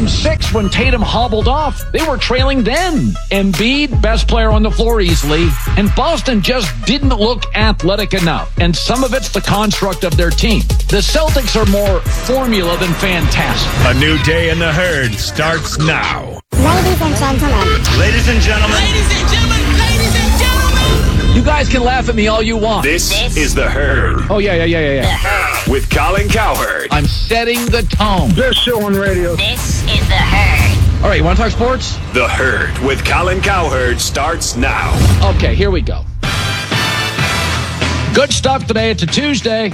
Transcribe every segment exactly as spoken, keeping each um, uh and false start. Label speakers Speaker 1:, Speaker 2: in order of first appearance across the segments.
Speaker 1: Game six, when Tatum hobbled off, they were trailing then. Embiid, best player on the floor easily, and Boston just didn't look athletic enough. And some of it's the construct of their team. The Celtics are more formula than fantastic.
Speaker 2: A new day in the herd starts now.
Speaker 3: Ladies and gentlemen.
Speaker 2: Ladies and gentlemen.
Speaker 4: Ladies and gentlemen. Ladies and gentlemen.
Speaker 1: You guys can laugh at me all you want.
Speaker 2: This, this is The Herd.
Speaker 1: Oh, yeah, yeah, yeah, yeah, yeah.
Speaker 2: With Colin Cowherd.
Speaker 1: I'm setting the tone.
Speaker 5: Best show on radio.
Speaker 3: This is The Herd.
Speaker 1: All right, you want to talk sports?
Speaker 2: The Herd with Colin Cowherd starts now.
Speaker 1: Okay, here we go. Good stuff today. It's a Tuesday.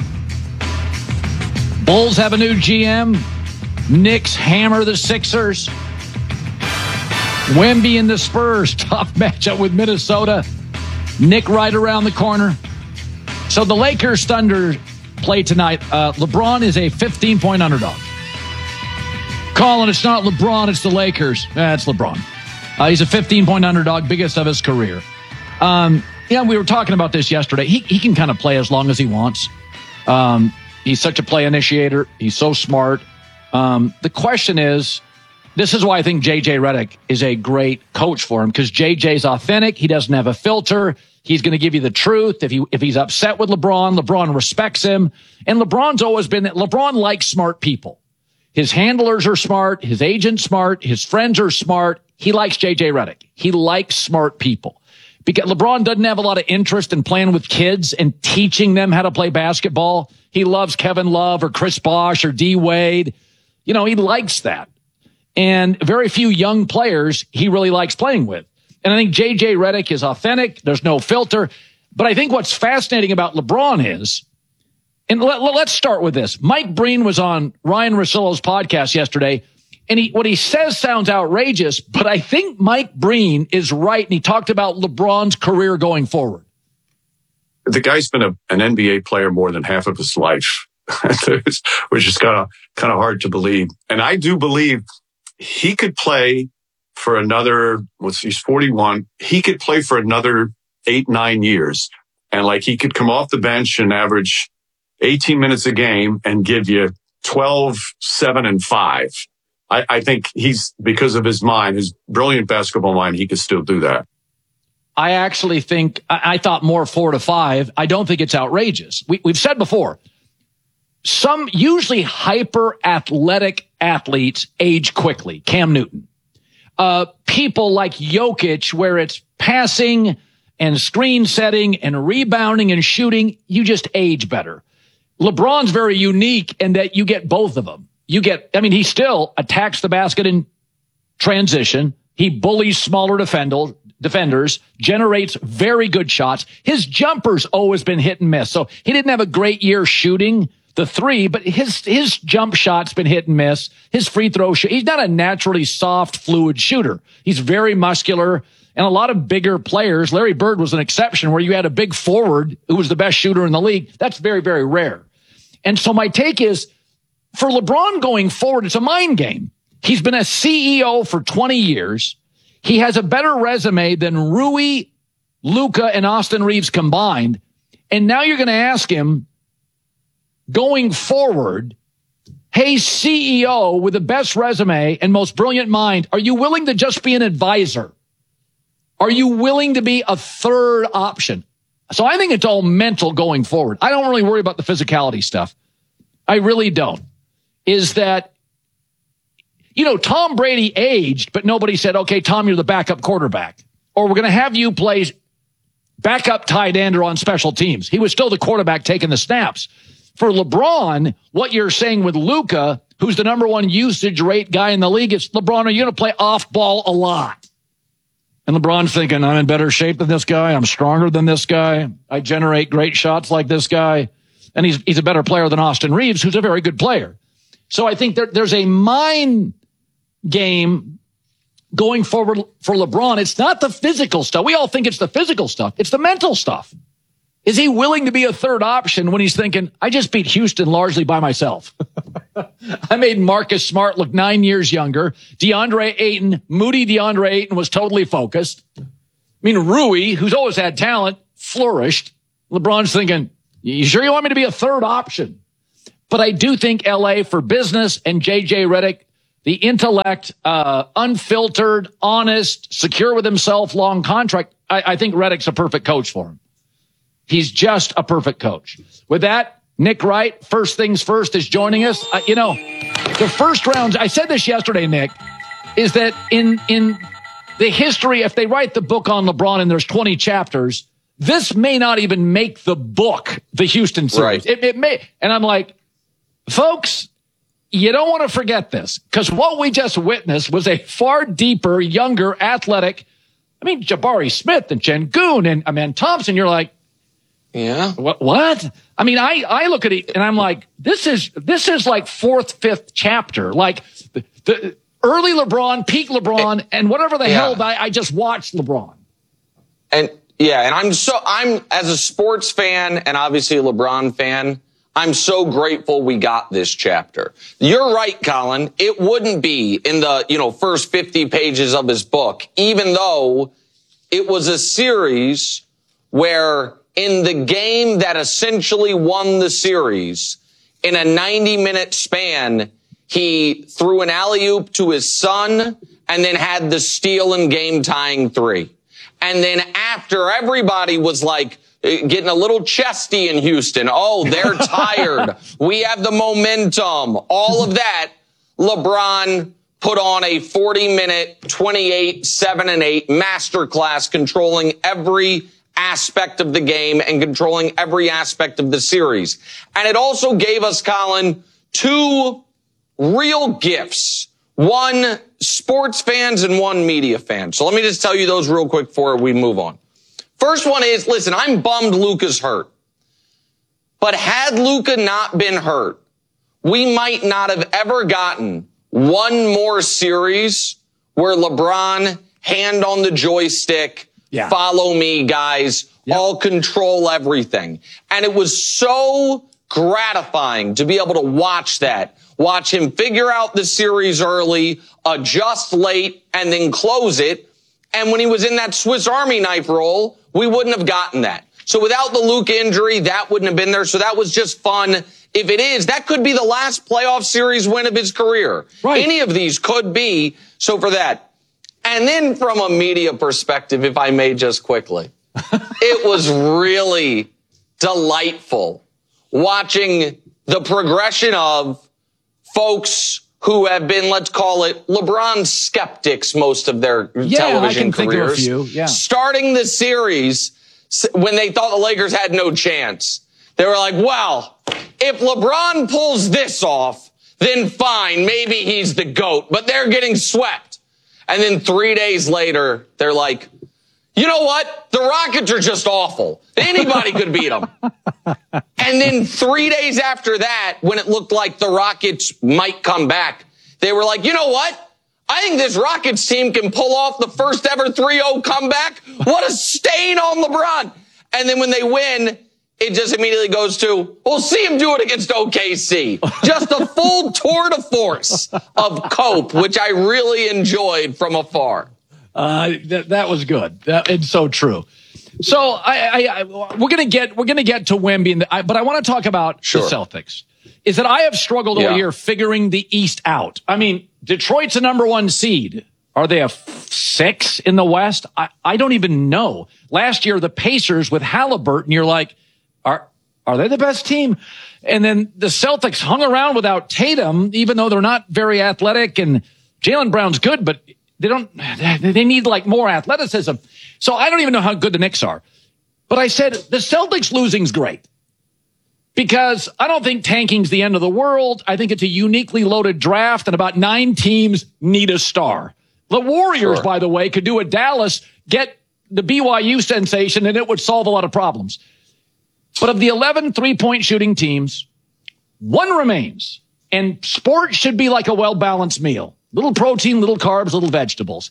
Speaker 1: Bulls have a new G M. Knicks hammer the Sixers. Wemby and the Spurs. Tough matchup with Minnesota. Nick right around the corner. So the Lakers Thunder play tonight. Uh, LeBron is a fifteen-point underdog. Colin, it's not LeBron, it's the Lakers. That's eh, LeBron. Uh, he's a fifteen-point underdog, biggest of his career. Um, yeah, we were talking about this yesterday. He he can kind of play as long as he wants. Um, he's such a play initiator. He's so smart. Um, the question is, this is why I think J J Redick is a great coach for him, because J J's authentic. He doesn't have a filter. He's going to give you the truth. If he if he's upset with LeBron, LeBron respects him. And LeBron's always been that. LeBron likes smart people. His handlers are smart. His agent's smart. His friends are smart. He likes J J Redick. He likes smart people. Because LeBron doesn't have a lot of interest in playing with kids and teaching them how to play basketball. He loves Kevin Love or Chris Bosh or D Wade. You know, he likes that. And very few young players he really likes playing with. And I think J J Redick is authentic. There's no filter. But I think what's fascinating about LeBron is, and let, let's start with this. Mike Breen was on Ryan Russillo's podcast yesterday, and he, what he says sounds outrageous, but I think Mike Breen is right, and he talked about LeBron's career going forward.
Speaker 6: The guy's been a, an N B A player more than half of his life, which is kind of kind of hard to believe. And I do believe he could play for another, what's he's forty-one. He could play for another eight, nine years. And like he could come off the bench and average eighteen minutes a game and give you twelve, seven, and five. I, I think he's, because of his mind, his brilliant basketball mind, he could still do that.
Speaker 1: I actually think, I, I thought more four to five. I don't think it's outrageous. We, we've said before, some usually hyper athletic athletes age quickly. Cam Newton. Uh, people like Jokic, where it's passing and screen setting and rebounding and shooting, you just age better. LeBron's very unique in that you get both of them. You get, I mean, he still attacks the basket in transition. He bullies smaller defender, defenders, generates very good shots. His jumper's always been hit and miss. So he didn't have a great year shooting the three, but his his jump shot's been hit and miss. His free throw shot, he's not a naturally soft, fluid shooter. He's very muscular. And a lot of bigger players, Larry Bird was an exception, where you had a big forward who was the best shooter in the league. That's very, very rare. And so my take is, for LeBron going forward, it's a mind game. He's been a C E O for twenty years. He has a better resume than Rui, Luka, and Austin Reeves combined. And now you're going to ask him, going forward, hey, C E O with the best resume and most brilliant mind, are you willing to just be an advisor? Are you willing to be a third option? So I think it's all mental going forward. I don't really worry about the physicality stuff. I really don't. Is that, you know, Tom Brady aged, but nobody said, okay, Tom, you're the backup quarterback. Or we're going to have you play backup tight end or on special teams. He was still the quarterback taking the snaps. For LeBron, what you're saying with Luka, who's the number one usage rate guy in the league, is, LeBron, are you going to play off ball a lot? And LeBron's thinking, I'm in better shape than this guy. I'm stronger than this guy. I generate great shots like this guy. And he's he's a better player than Austin Reeves, who's a very good player. So I think there, there's a mind game going forward for LeBron. It's not the physical stuff. We all think it's the physical stuff. It's the mental stuff. Is he willing to be a third option when he's thinking, I just beat Houston largely by myself? I made Marcus Smart look nine years younger. DeAndre Ayton, Moody DeAndre Ayton was totally focused. I mean, Rui, who's always had talent, flourished. LeBron's thinking, you sure you want me to be a third option? But I do think L A for business and J J Redick the intellect, uh, unfiltered, honest, secure with himself, long contract. I, I think Redick's a perfect coach for him. He's just a perfect coach. With that, Nick Wright, first things first, is joining us. Uh, you know, the first round, I said this yesterday, Nick, is that in, in the history, if they write the book on LeBron and there's twenty chapters, this may not even make the book, the Houston series.
Speaker 5: Right.
Speaker 1: It, it may. And I'm like, folks, you don't want to forget this, because what we just witnessed was a far deeper, younger, athletic. I mean, Jabari Smith and Sengun and Amen Thompson. You're like,
Speaker 5: yeah,
Speaker 1: what? What? I mean, I I look at it and I'm like, this is this is like fourth, fifth chapter, like the, the early LeBron, peak LeBron, and whatever the
Speaker 5: yeah.
Speaker 1: hell I, I just watched LeBron.
Speaker 5: And yeah, and I'm so I'm as a sports fan and obviously a LeBron fan, I'm so grateful we got this chapter. You're right, Colin. It wouldn't be in the, you know, first fifty pages of his book, even though it was a series where in the game that essentially won the series, in a ninety minute span, he threw an alley-oop to his son and then had the steal and game tying three. And then after everybody was like, getting a little chesty in Houston. Oh, they're tired. We have the momentum. All of that. LeBron put on a forty minute, twenty-eight, seven and eight masterclass, controlling every aspect of the game and controlling every aspect of the series. And it also gave us, Colin, two real gifts. One, sports fans, and one, media fans. So let me just tell you those real quick before we move on. First one is, listen, I'm bummed Luka's hurt. But had Luka not been hurt, we might not have ever gotten one more series where LeBron, hand on the joystick, yeah. follow me, guys, yep. all control everything. And it was so gratifying to be able to watch that, watch him figure out the series early, adjust late, and then close it. And when he was in that Swiss Army knife role, we wouldn't have gotten that. So without the Luka injury, that wouldn't have been there. So that was just fun. If it is, that could be the last playoff series win of his career. Right. Any of these could be. So for that. And then from a media perspective, if I may just quickly, it was really delightful watching the progression of folks who have been, let's call it, LeBron skeptics most of their
Speaker 1: yeah,
Speaker 5: television
Speaker 1: I can
Speaker 5: careers.
Speaker 1: Think of a few. Yeah.
Speaker 5: Starting the series when they thought the Lakers had no chance. They were like, well, if LeBron pulls this off, then fine, maybe he's the GOAT. But they're getting swept. And then three days later, they're like, you know what? The Rockets are just awful. Anybody could beat them. And then three days after that, when it looked like the Rockets might come back, they were like, you know what? I think this Rockets team can pull off the first ever three oh comeback. What a stain on LeBron. And then when they win, it just immediately goes to, we'll see him do it against O K C. Just a full tour de force of cope, which I really enjoyed from afar.
Speaker 1: Uh, that, that was good. That, it's so true. So I, I, I we're gonna get we're gonna get to Wemby, and the, I, but I want to talk about
Speaker 5: sure.
Speaker 1: the Celtics. Is that I have struggled
Speaker 5: yeah.
Speaker 1: all year figuring the East out. I mean, Detroit's a number one seed. Are they a f- six in the West? I, I don't even know. Last year, the Pacers with Halliburton, you're like, are are they the best team? And then the Celtics hung around without Tatum, even though they're not very athletic, and Jaylen Brown's good, but they don't. They need like more athleticism. So I don't even know how good the Knicks are. But I said the Celtics losing's great because I don't think tanking's the end of the world. I think it's a uniquely loaded draft, and about nine teams need a star. The Warriors, sure. by the way, could do a Dallas, get the B Y U sensation, and it would solve a lot of problems. But of the eleven three-point shooting teams, one remains. And sport should be like a well-balanced meal. Little protein, little carbs, little vegetables.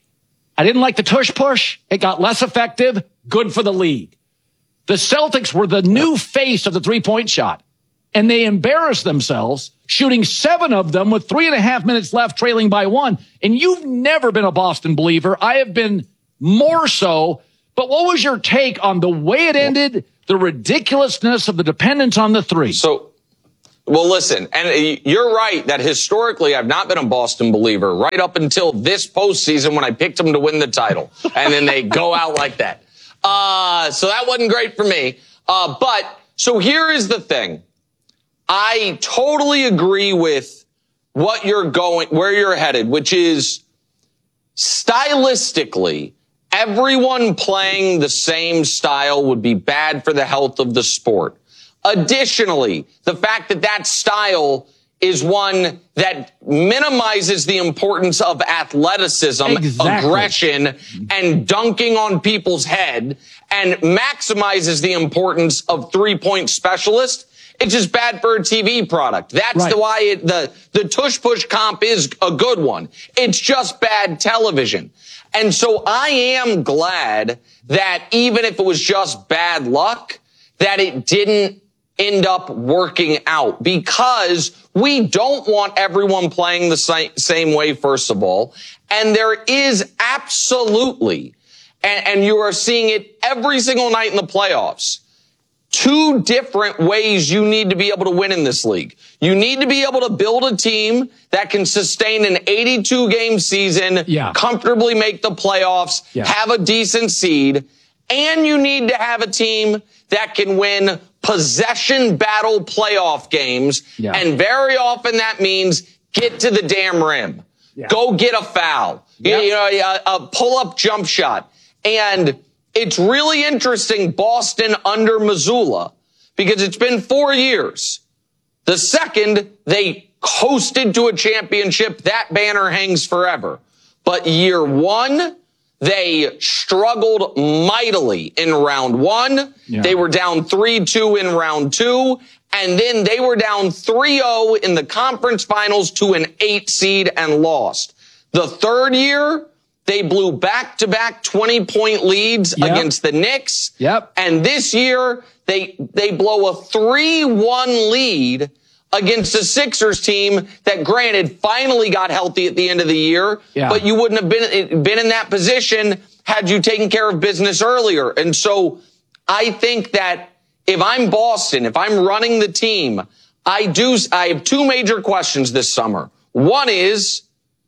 Speaker 1: I didn't like the tush push. It got less effective. Good for the league. The Celtics were the new face of the three-point shot. And they embarrassed themselves, shooting seven of them with three and a half minutes left, trailing by one. And you've never been a Boston believer. I have been more so. But what was your take on the way it ended, the ridiculousness of the dependence on the three?
Speaker 5: So, Well, listen, and you're right that historically I've not been a Boston believer right up until this postseason when I picked them to win the title. And then they go out like that. Uh, so that wasn't great for me. Uh, but so here is the thing. I totally agree with what you're going, where you're headed, which is stylistically, everyone playing the same style would be bad for the health of the sport. Additionally, the fact that that style is one that minimizes the importance of athleticism,
Speaker 1: exactly.
Speaker 5: aggression, and dunking on people's head, and maximizes the importance of three-point specialists, it's just bad for a T V product. That's
Speaker 1: right.
Speaker 5: the why it, the the tush-push comp is a good one. It's just bad television. And so I am glad that even if it was just bad luck, that it didn't end up working out, because we don't want everyone playing the same way, first of all. And there is absolutely, and, and you are seeing it every single night in the playoffs, two different ways you need to be able to win in this league. You need to be able to build a team that can sustain an eighty-two game season,
Speaker 1: yeah.
Speaker 5: comfortably make the playoffs,
Speaker 1: yeah.
Speaker 5: have a decent seed, and you need to have a team that can win possession battle playoff games.
Speaker 1: Yeah.
Speaker 5: And very often that means get to the damn rim.
Speaker 1: Yeah.
Speaker 5: Go get a foul.
Speaker 1: Yeah.
Speaker 5: You know, a, a pull-up jump shot. And it's really interesting, Boston under Missoula, because it's been four years. The second they coasted to a championship, that banner hangs forever. But year one, they struggled mightily in round one.
Speaker 1: Yeah.
Speaker 5: They were down three two in round two. And then they were down three oh in the conference finals to an eight seed and lost. The third year, they blew back-to-back twenty-point leads
Speaker 1: yep.
Speaker 5: against the Knicks.
Speaker 1: Yep.
Speaker 5: And this year, they they blow a three one lead against a Sixers team that, granted, finally got healthy at the end of the year,
Speaker 1: yeah.
Speaker 5: but you wouldn't have been, been in that position had you taken care of business earlier. And so I think that if I'm Boston, if I'm running the team, I do, I have two major questions this summer. One is,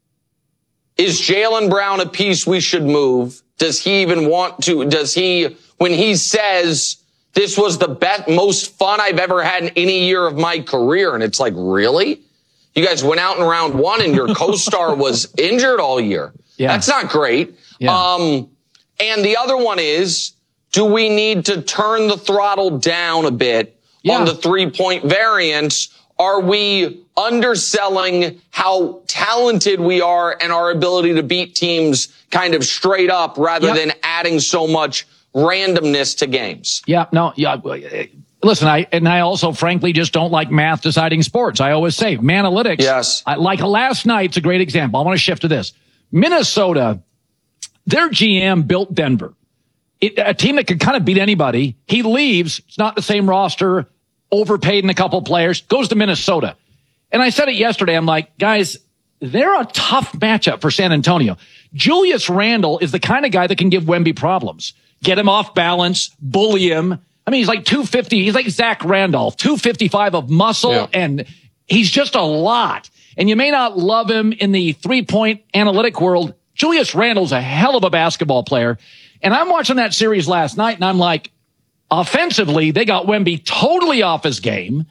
Speaker 5: is Jaylen Brown a piece we should move? Does he even want to, does he, when he says, this was the best, most fun I've ever had in any year of my career. And it's like, really? You guys went out in round one and your co-star was injured all year.
Speaker 1: Yeah.
Speaker 5: That's not great.
Speaker 1: Yeah.
Speaker 5: Um, and the other one is, do we need to turn the throttle down a bit
Speaker 1: yeah.
Speaker 5: on the three-point variance? Are we underselling how talented we are and our ability to beat teams kind of straight up rather
Speaker 1: yep.
Speaker 5: than adding so much randomness to games?
Speaker 1: Yeah, no, yeah. Listen, I and I also, frankly, just don't like math deciding sports. I always say, Manalytics.
Speaker 5: Yes.
Speaker 1: I, like last night's a great example. I want to shift to this. Minnesota, their G M built Denver, it, a team that could kind of beat anybody. He leaves. It's not the same roster. Overpaid in a couple players. Goes to Minnesota. And I said it yesterday. I'm like, guys, they're a tough matchup for San Antonio. Julius Randle is the kind of guy that can give Wemby problems. Get him off balance, bully him. I mean, he's like two fifty. He's like Zach Randolph, two fifty-five of muscle, yeah. and he's just a lot. And you may not love him in the three-point analytic world. Julius Randle's a hell of a basketball player. And I'm watching that series last night, and I'm like, offensively, they got Wemby totally off his game.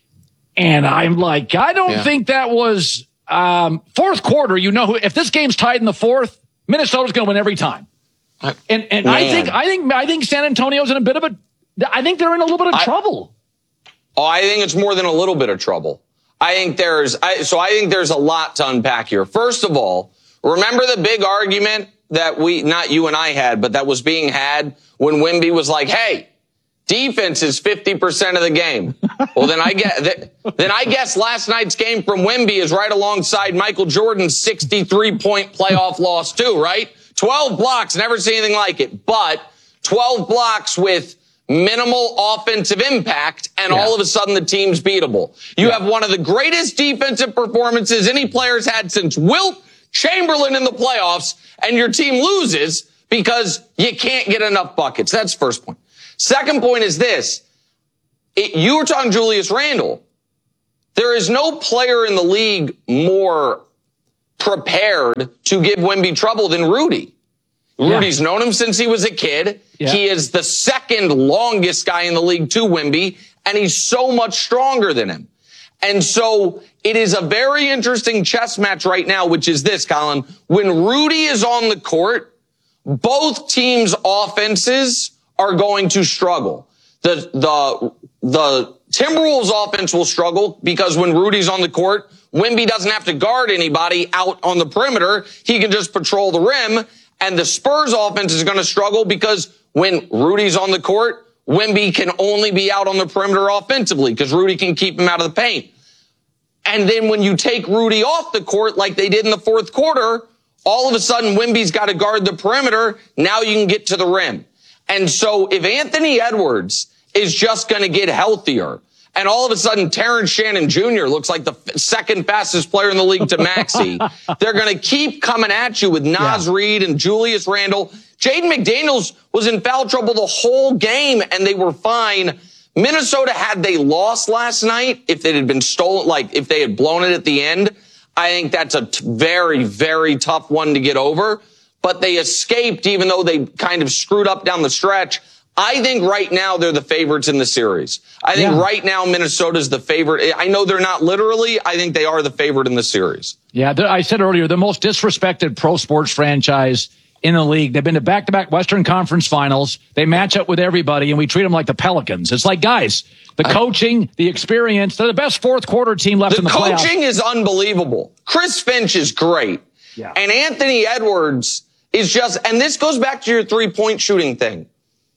Speaker 1: And I'm like, I don't yeah. think that was um, fourth quarter. You know, if this game's tied in the fourth, Minnesota's going to win every time. And and Man. I think I think I think San Antonio's in a bit of a. I think they're in a little bit of
Speaker 5: I,
Speaker 1: trouble.
Speaker 5: Oh, I think it's more than a little bit of trouble. I think there's I, so I think there's a lot to unpack here. First of all, remember the big argument that we, not you and I had, but that was being had when Wemby was like, "Hey, defense is fifty percent of the game." Well, then I get then I guess last night's game from Wemby is right alongside Michael Jordan's sixty-three point playoff loss too, right? twelve blocks, never seen anything like it, but twelve blocks with minimal offensive impact, and yeah. all of a sudden the team's beatable. You yeah. have one of the greatest defensive performances any player's had since Wilt Chamberlain in the playoffs, and your team loses because you can't get enough buckets. That's the first point. Second point is this. It, you were talking Julius Randle. There is no player in the league more prepared to give Wemby trouble than Rudy. Rudy's yeah. known him since he was a kid. Yeah. He is the second longest guy in the league to Wemby, and he's so much stronger than him. And so it is a very interesting chess match right now, which is this, Colin. When Rudy is on the court, both teams' offenses are going to struggle. The, the, the Timberwolves offense will struggle because when Rudy's on the court, Wemby doesn't have to guard anybody out on the perimeter. He can just patrol the rim. And the Spurs offense is going to struggle because when Rudy's on the court, Wemby can only be out on the perimeter offensively because Rudy can keep him out of the paint. And then when you take Rudy off the court like they did in the fourth quarter, all of a sudden Wemby's got to guard the perimeter. Now you can get to the rim. And so if Anthony Edwards is just going to get healthier, and all of a sudden Terrence Shannon Junior looks like the f- second fastest player in the league to Maxey, they're going to keep coming at you with Naz yeah. Reid and Julius Randle. Jaden McDaniels was in foul trouble the whole game, and they were fine. Minnesota, had they lost last night, if it had been stolen, like if they had blown it at the end, I think that's a t- very, very tough one to get over. But they escaped, even though they kind of screwed up down the stretch. I think right now they're the favorites in the series. I think yeah. right now Minnesota's the favorite. I know they're not literally. I think they are the favorite in the series.
Speaker 1: Yeah, I said earlier, the most disrespected pro sports franchise in the league. They've been to back-to-back Western Conference finals. They match up with everybody, and we treat them like the Pelicans. It's like, guys, the coaching, the experience, they're the best fourth quarter team left
Speaker 5: the
Speaker 1: in the playoffs.
Speaker 5: The coaching is unbelievable. Chris Finch is great.
Speaker 1: Yeah.
Speaker 5: And Anthony Edwards is just, and this goes back to your three-point shooting thing.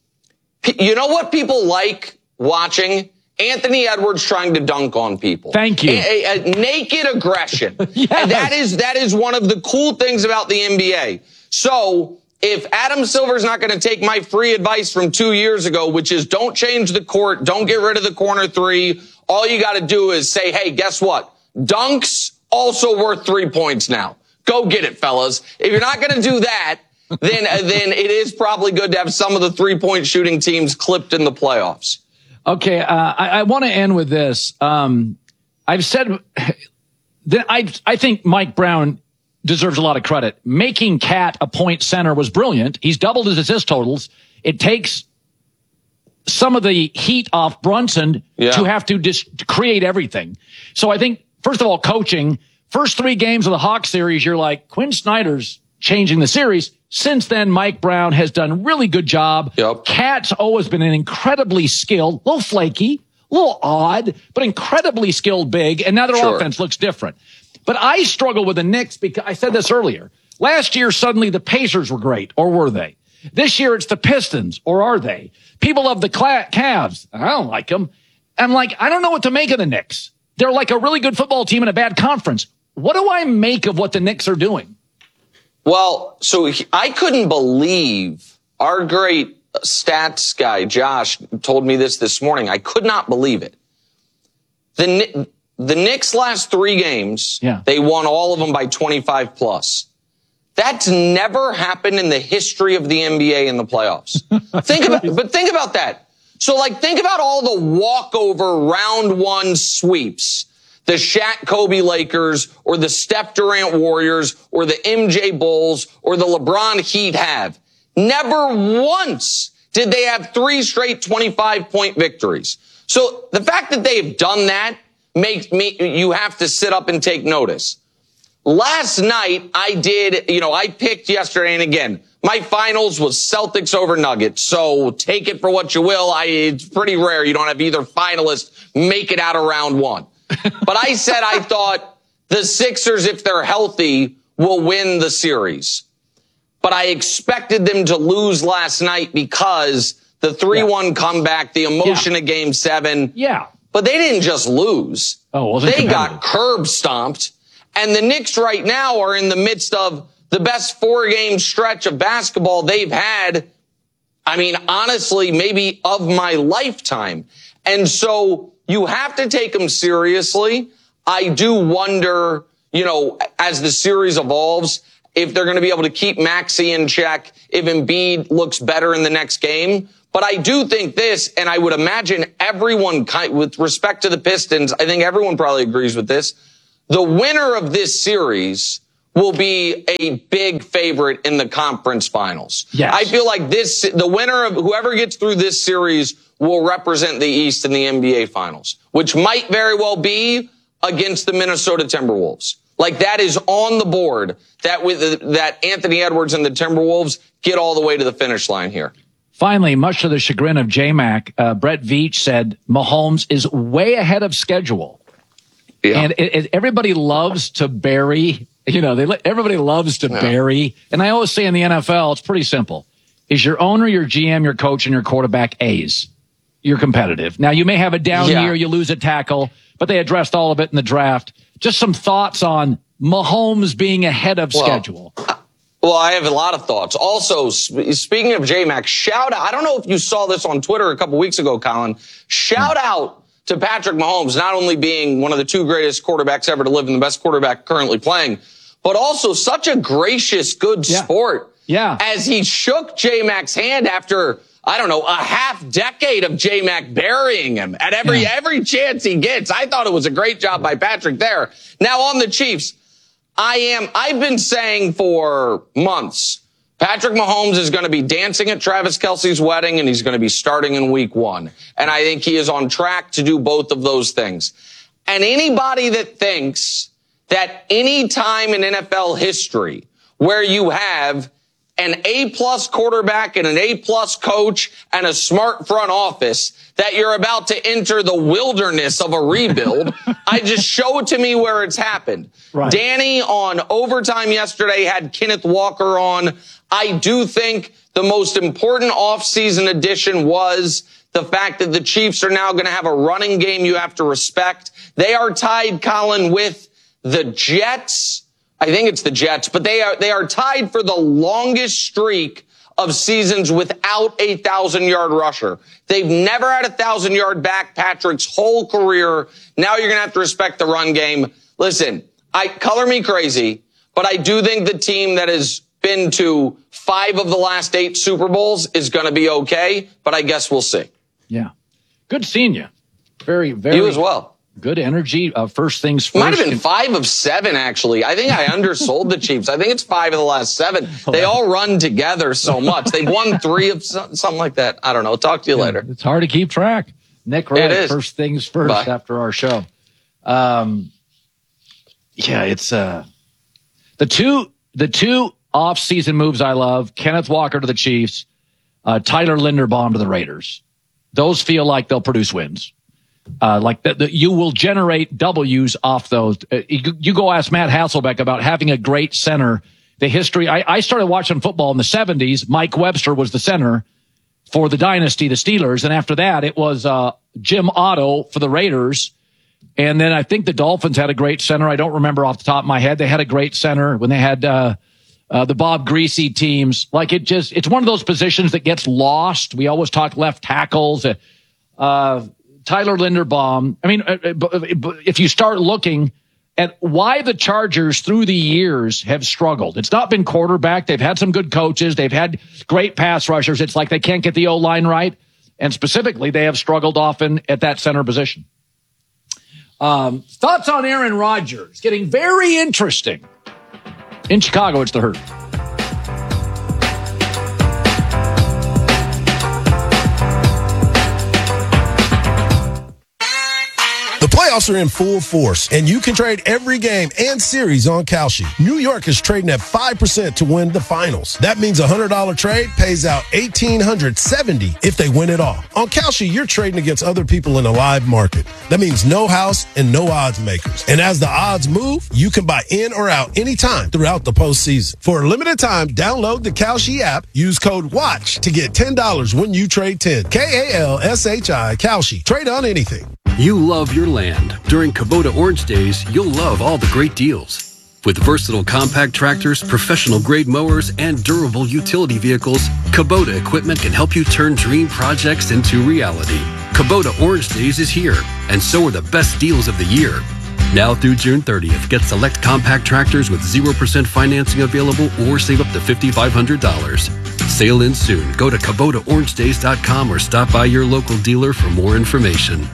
Speaker 5: You know what people like watching? Anthony Edwards trying to dunk on people.
Speaker 1: Thank you.
Speaker 5: A, a, a naked aggression.
Speaker 1: Yes.
Speaker 5: And that is, that is one of the cool things about the N B A. So if Adam Silver's not going to take my free advice from two years ago, which is don't change the court, don't get rid of the corner three, all you got to do is say, hey, guess what? Dunks also worth three points now. Go get it, fellas. If you're not going to do that, then then it is probably good to have some of the three-point shooting teams clipped in the playoffs.
Speaker 1: Okay, uh, I, I want to end with this. Um, I've said that I I think Mike Brown deserves a lot of credit. Making Cat a point center was brilliant. He's doubled his assist totals. It takes some of the heat off Brunson yeah. to have to dis- to create everything. So I think, first of all, coaching. First three games of the Hawks series, you're like, Quinn Snyder's changing the series. Since then, Mike Brown has done a really good job.
Speaker 5: Yep.
Speaker 1: Cat's always been an incredibly skilled, a little flaky, a little odd, but incredibly skilled big, and now their sure. offense looks different. But I struggle with the Knicks because I said this earlier. Last year, suddenly the Pacers were great, or were they? This year, it's the Pistons, or are they? People love the Cavs. I don't like them. I'm like, I don't know what to make of the Knicks. They're like a really good football team in a bad conference. What do I make of what the Knicks are doing?
Speaker 5: Well, so I couldn't believe our great stats guy, Josh, told me this this morning. I could not believe it. The the Knicks' last three games,
Speaker 1: yeah.
Speaker 5: they won all of them by twenty-five plus. That's never happened in the history of the N B A in the playoffs. think about, but think about that. So, like, think about all the walkover round one sweeps. The Shaq Kobe Lakers or the Steph Durant Warriors or the M J Bulls or the LeBron Heat have. Never once did they have three straight twenty-five point victories. So the fact that they've done that makes me, you have to sit up and take notice. Last night I did, you know, I picked yesterday, and again, my finals was Celtics over Nuggets. So take it for what you will. I, it's pretty rare you don't have either finalist make it out of round one. But I said I thought the Sixers, if they're healthy, will win the series. But I expected them to lose last night because the three one yeah. comeback, the emotion yeah. of game seven.
Speaker 1: Yeah.
Speaker 5: But they didn't just lose.
Speaker 1: Oh,
Speaker 5: they got curb stomped. And the Knicks right now are in the midst of the best four-game stretch of basketball they've had, I mean, honestly, maybe of my lifetime. And so you have to take them seriously. I do wonder, you know, as the series evolves, if they're going to be able to keep Maxey in check, if Embiid looks better in the next game. But I do think this, and I would imagine everyone, with respect to the Pistons, I think everyone probably agrees with this. The winner of this series will be a big favorite in the conference finals.
Speaker 1: Yes.
Speaker 5: I feel like this, the winner of whoever gets through this series will represent the East in the N B A finals, which might very well be against the Minnesota Timberwolves. Like that is on the board that with the, that Anthony Edwards and the Timberwolves get all the way to the finish line here.
Speaker 1: Finally, much to the chagrin of J-Mac, uh, Brett Veach said Mahomes is way ahead of schedule. Yeah. And it, it, everybody loves to bury, you know, they everybody loves to yeah. bury. And I always say in the N F L, it's pretty simple. Is your owner, your G M, your coach, and your quarterback A's? You're competitive. Now, you may have a down
Speaker 5: yeah.
Speaker 1: year, you lose a tackle, but they addressed all of it in the draft. Just some thoughts on Mahomes being ahead of
Speaker 5: well,
Speaker 1: schedule.
Speaker 5: Well, I have a lot of thoughts. Also, speaking of J-Mac, shout out. I don't know if you saw this on Twitter a couple weeks ago, Colin. Shout yeah. out to Patrick Mahomes, not only being one of the two greatest quarterbacks ever to live and the best quarterback currently playing, but also such a gracious, good
Speaker 1: yeah.
Speaker 5: sport.
Speaker 1: Yeah.
Speaker 5: As he shook J-Mac's hand after, I don't know, a half decade of J-Mac burying him at every, yeah. every chance he gets. I thought it was a great job by Patrick there. Now on the Chiefs, I am, I've been saying for months, Patrick Mahomes is going to be dancing at Travis Kelce's wedding and he's going to be starting in week one. And I think he is on track to do both of those things. And anybody that thinks that any time in N F L history where you have an A-plus quarterback and an A-plus coach and a smart front office, that you're about to enter the wilderness of a rebuild, I just show it to me where it's happened. Right. Danny on Overtime yesterday had Kenneth Walker on. I do think the most important offseason addition was the fact that the Chiefs are now going to have a running game you have to respect. They are tied, Colin, with the Jets. I think it's the Jets, but they are, they are tied for the longest streak of seasons without a thousand yard rusher. They've never had a thousand yard back Patrick's whole career. Now you're going to have to respect the run game. Listen, I color me crazy, but I do think the team that has been to five of the last eight Super Bowls is going to be okay, but I guess we'll see.
Speaker 1: Yeah. Good seeing you. Very, very.
Speaker 5: You as well.
Speaker 1: Good energy. Uh, first things first.
Speaker 5: Might have been five of seven, actually. I think I undersold the Chiefs. I think it's five of the last seven. They all run together so much. They've won three of some, something like that. I don't know. Talk to you
Speaker 1: yeah,
Speaker 5: later.
Speaker 1: It's hard to keep track. Nick Wright, first things first Bye. After our show. Um, yeah, it's uh, the two the two off-season moves I love, Kenneth Walker to the Chiefs, uh, Tyler Linderbaum to the Raiders. Those feel like they'll produce wins. Uh, like that, you will generate W's off those. Uh, you, you go ask Matt Hasselbeck about having a great center. The history, I, I started watching football in the seventies. Mike Webster was the center for the dynasty, the Steelers. And after that, it was, uh, Jim Otto for the Raiders. And then I think the Dolphins had a great center. I don't remember off the top of my head. They had a great center when they had, uh, uh, the Bob Greasy teams. Like it just, it's one of those positions that gets lost. We always talk left tackles, uh, uh Tyler Linderbaum. I mean, if you start looking at why the Chargers through the years have struggled, it's not been quarterback. They've had some good coaches. They've had great pass rushers. It's like they can't get the O-line right. And specifically, they have struggled often at that center position. Um, thoughts on Aaron Rodgers? Getting very interesting. In Chicago, it's the Herd.
Speaker 7: The playoffs are in full force, and you can trade every game and series on Kalshi. New York is trading at five percent to win the finals. That means a one hundred dollars trade pays out one thousand eight hundred seventy dollars if they win it all. On Kalshi, you're trading against other people in a live market. That means no house and no odds makers. And as the odds move, you can buy in or out anytime throughout the postseason. For a limited time, download the Kalshi app, use code WATCH to get ten dollars when you trade ten. K A L S H I, Kalshi. Trade on anything.
Speaker 8: You love your land. During Kubota Orange Days, you'll love all the great deals. With versatile compact tractors, professional-grade mowers, and durable utility vehicles, Kubota equipment can help you turn dream projects into reality. Kubota Orange Days is here, and so are the best deals of the year. Now through June thirtieth, get select compact tractors with zero percent financing available or save up to five thousand five hundred dollars. Sale ends soon. Go to Kubota Orange Days dot com or stop by your local dealer for more information.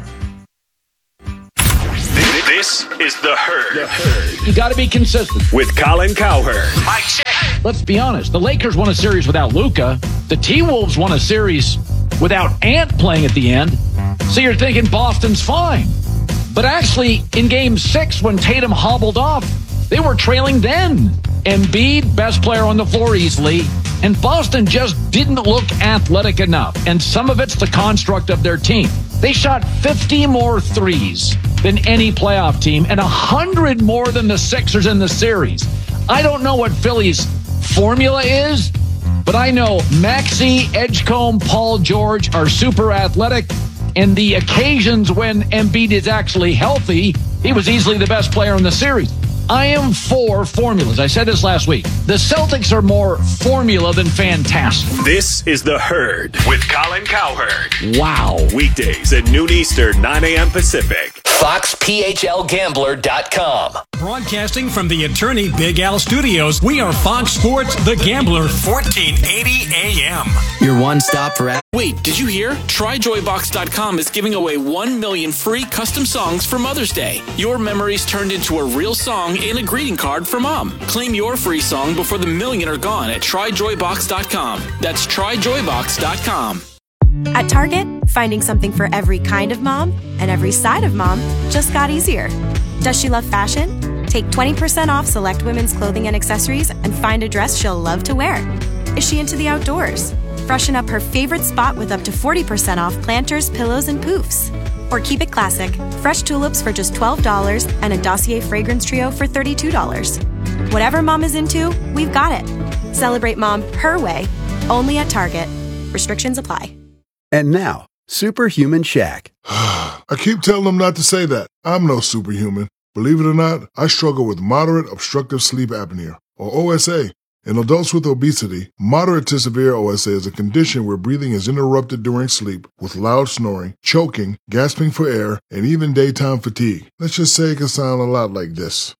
Speaker 2: This is The Herd. The Herd.
Speaker 1: You got to be consistent.
Speaker 2: With Colin Cowherd.
Speaker 4: Mike check.
Speaker 1: Let's be honest. The Lakers won a series without Luka. The T-Wolves won a series without Ant playing at the end. So you're thinking Boston's fine. But actually, in game six, when Tatum hobbled off, they were trailing then. Embiid, best player on the floor easily. And Boston just didn't look athletic enough. And some of it's the construct of their team. They shot fifty more threes than any playoff team and one hundred more than the Sixers in the series. I don't know what Philly's formula is, but I know Maxey, Edgecombe, Paul George are super athletic. And the occasions when Embiid is actually healthy, he was easily the best player in the series. I am for formulas. I said this last week. The Celtics are more formula than fantastic.
Speaker 2: This is The Herd with Colin Cowherd.
Speaker 1: Wow.
Speaker 2: Weekdays at noon Eastern, nine a.m. Pacific.
Speaker 9: Fox P H L Gambler dot com.
Speaker 10: Broadcasting from the Attorney Big Al Studios, we are Fox Sports The Gambler, fourteen eighty A M.
Speaker 9: Your one stop for...
Speaker 11: Wait, did you hear? Try Joy Box dot com is giving away one million free custom songs for Mother's Day. Your memories turned into a real song and a greeting card for Mom. Claim your free song before the million are gone at Try Joy Box dot com. That's Try Joy Box dot com.
Speaker 12: At Target, finding something for every kind of mom and every side of mom just got easier. Does she love fashion? Take twenty percent off select women's clothing and accessories and find a dress she'll love to wear. Is she into the outdoors? Freshen up her favorite spot with up to forty percent off planters, pillows, and poofs. Or keep it classic, fresh tulips for just twelve dollars and a Dossier fragrance trio for thirty-two dollars. Whatever mom is into, we've got it. Celebrate mom her way, only at Target. Restrictions apply.
Speaker 13: And now, Superhuman Shaq.
Speaker 14: I keep telling them not to say that. I'm no superhuman. Believe it or not, I struggle with moderate obstructive sleep apnea, or O S A. In adults with obesity, moderate to severe O S A is a condition where breathing is interrupted during sleep with loud snoring, choking, gasping for air, and even daytime fatigue. Let's just say it can sound a lot like this.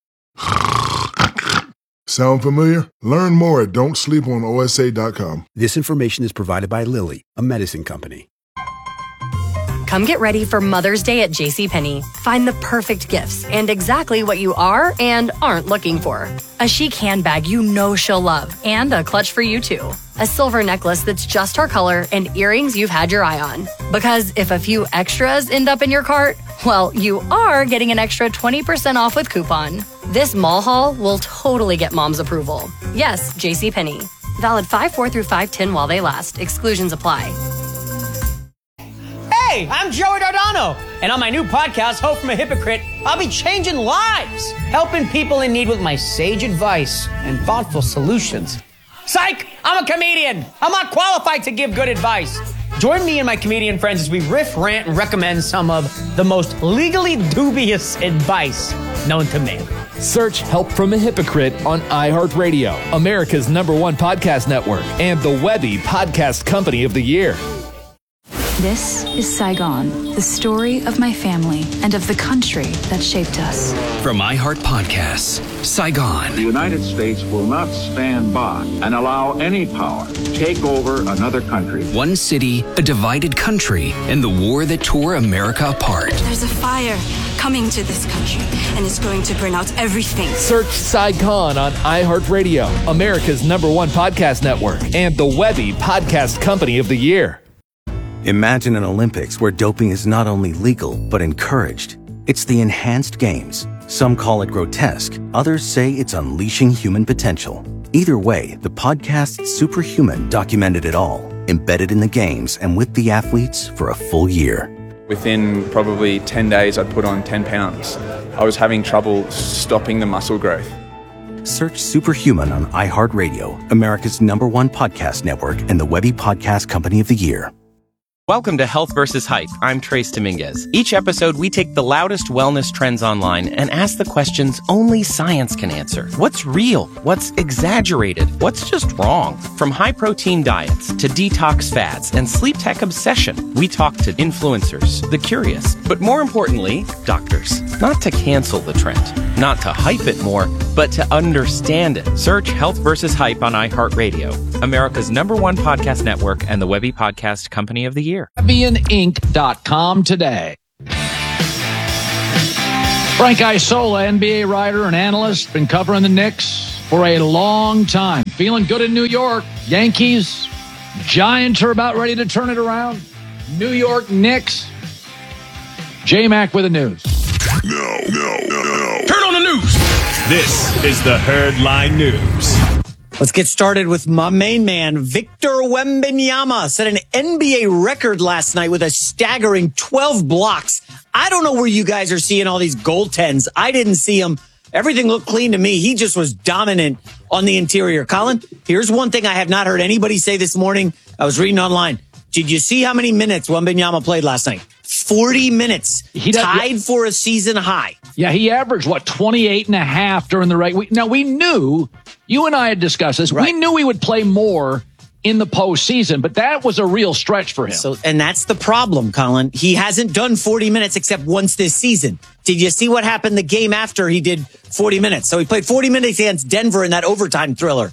Speaker 14: Sound familiar? Learn more at don't sleep on O S A dot com.
Speaker 13: This information is provided by Lilly, a medicine company.
Speaker 15: Come get ready for Mother's Day at JCPenney. Find the perfect gifts and exactly what you are and aren't looking for. A chic handbag you know she'll love and a clutch for you too. A silver necklace that's just her color and earrings you've had your eye on. Because if a few extras end up in your cart, well, you are getting an extra twenty percent off with coupon. This mall haul will totally get mom's approval. Yes, JCPenney. Valid five four through five ten while they last. Exclusions apply.
Speaker 16: Hey, I'm Joey Dardano, and on my new podcast, Hope from a Hypocrite, I'll be changing lives, helping people in need with my sage advice and thoughtful solutions. Psych! I'm a comedian. I'm not qualified to give good advice. Join me and my comedian friends as we riff, rant, and recommend some of the most legally dubious advice known to man.
Speaker 17: Search Help from a Hypocrite on iHeartRadio, America's number one podcast network, and the Webby Podcast Company of the Year.
Speaker 18: This is Saigon, the story of my family and of the country that shaped us.
Speaker 8: From iHeart Podcasts, Saigon.
Speaker 19: The United States will not stand by and allow any power to take over another country.
Speaker 8: One city, a divided country, and the war that tore America apart.
Speaker 20: There's a fire coming to this country, and it's going to burn out everything.
Speaker 17: Search Saigon on iHeartRadio, America's number one podcast network, and the Webby Podcast Company of the Year.
Speaker 21: Imagine an Olympics where doping is not only legal, but encouraged. It's the enhanced games. Some call it grotesque. Others say it's unleashing human potential. Either way, the podcast Superhuman documented it all, embedded in the games and with the athletes for a full year.
Speaker 22: Within probably ten days, I'd put on ten pounds. I was having trouble stopping the muscle growth.
Speaker 21: Search Superhuman on iHeartRadio, America's number one podcast network, and the Webby Podcast Company of the Year.
Speaker 23: Welcome to Health versus Hype. I'm Trace Dominguez. Each episode, we take the loudest wellness trends online and ask the questions only science can answer. What's real? What's exaggerated? What's just wrong? From high-protein diets to detox fads and sleep tech obsession, we talk to influencers, the curious, but more importantly, doctors. Not to cancel the trend, Not to hype it more, but to understand it. Search Health versus. Hype on iHeartRadio, America's number one podcast network and the Webby Podcast Company of the Year.
Speaker 1: Fabian Inc dot com today. Frank Isola, N B A writer and analyst, been covering the Knicks for a long time. Feeling good in New York. Yankees, Giants are about ready to turn it around. New York Knicks. J-Mac with the news.
Speaker 2: No, no, no, no.
Speaker 10: Turn on the news.
Speaker 2: This is the Herdline News.
Speaker 16: Let's get started with my main man, Victor Wembanyama, set an N B A record last night with a staggering twelve blocks. I don't know where you guys are seeing all these goaltends. I didn't see them. Everything looked clean to me. He just was dominant on the interior. Colin, here's one thing I have not heard anybody say this morning. I was reading online. Did you see how many minutes Wembanyama played last night? forty minutes. He does, tied yeah. for a season high.
Speaker 1: Yeah, he averaged, what, twenty-eight and a half during the regular. Now, we knew, you and I had discussed this, right. We knew he would play more in the postseason, but that was a real stretch for him.
Speaker 16: So, and that's the problem, Colin. He hasn't done forty minutes except once this season. Did you see what happened the game after he did forty minutes? So he played forty minutes against Denver in that overtime thriller.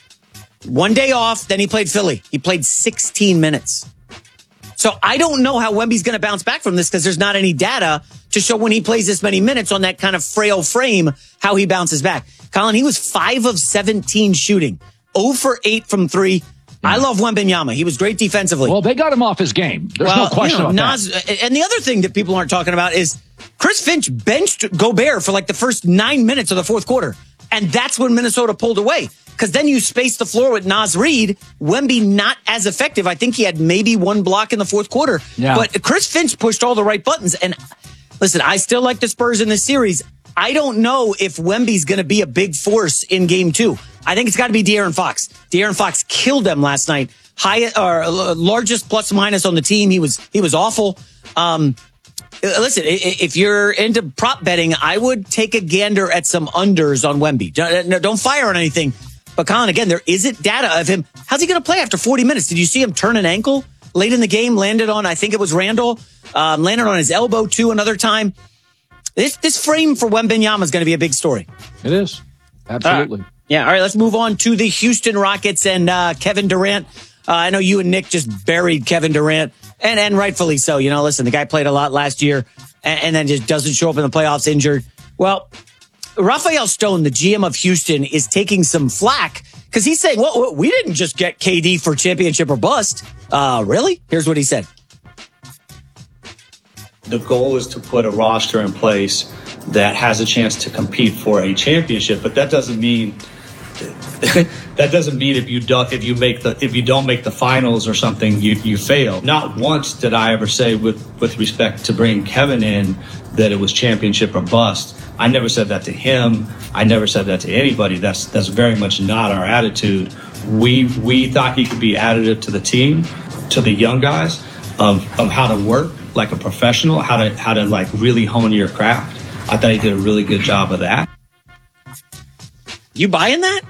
Speaker 16: One day off, then he played Philly. He played sixteen minutes. So I don't know how Wemby's going to bounce back from this because there's not any data to show when he plays this many minutes on that kind of frail frame, how he bounces back. Colin, he was five of seventeen shooting, zero for eight from three. I love Wembanyama. He was great defensively.
Speaker 1: Well, they got him off his game. There's well, no question you know, about
Speaker 16: Nas,
Speaker 1: that.
Speaker 16: And the other thing that people aren't talking about is Chris Finch benched Gobert for like the first nine minutes of the fourth quarter. And that's when Minnesota pulled away. Because then you space the floor with Naz Reid. Wemby not as effective. I think he had maybe one block in the fourth quarter. Yeah. But Chris Finch pushed all the right buttons. And listen, I still like the Spurs in this series. I don't know if Wemby's going to be a big force in game two. I think it's got to be De'Aaron Fox. De'Aaron Fox killed them last night. High, or largest plus minus on the team. He was he was awful. Um, listen, if you're into prop betting, I would take a gander at some unders on Wemby. Don't fire on anything. But Colin, again, there isn't data of him. How's he going to play after forty minutes? Did you see him turn an ankle late in the game? Landed on, I think it was Randall. Um, landed on his elbow too another time. This this frame for Wembanyama is going to be a big story.
Speaker 1: It is. Absolutely.
Speaker 16: Uh, yeah. All right. Let's move on to the Houston Rockets and uh, Kevin Durant. Uh, I know you and Nick just buried Kevin Durant, and, and rightfully so. You know, listen, the guy played a lot last year and, and then just doesn't show up in the playoffs injured. Well, Rafael Stone, the G M of Houston, is taking some flack because he's saying, well, we didn't just get K D for championship or bust. Uh, really? Here's what he said.
Speaker 3: The goal is to put a roster in place that has a chance to compete for a championship, but that doesn't mean that doesn't mean if you don't if you make the if you don't make the finals or something, you you fail. Not once did I ever say with with respect to bringing Kevin in that it was championship or bust. I never said that to him. I never said that to anybody. That's that's very much not our attitude. We we thought he could be additive to the team, to the young guys, of of how to work like a professional, how to how to like really hone your craft. I thought he did a really good job of that.
Speaker 16: You buying that?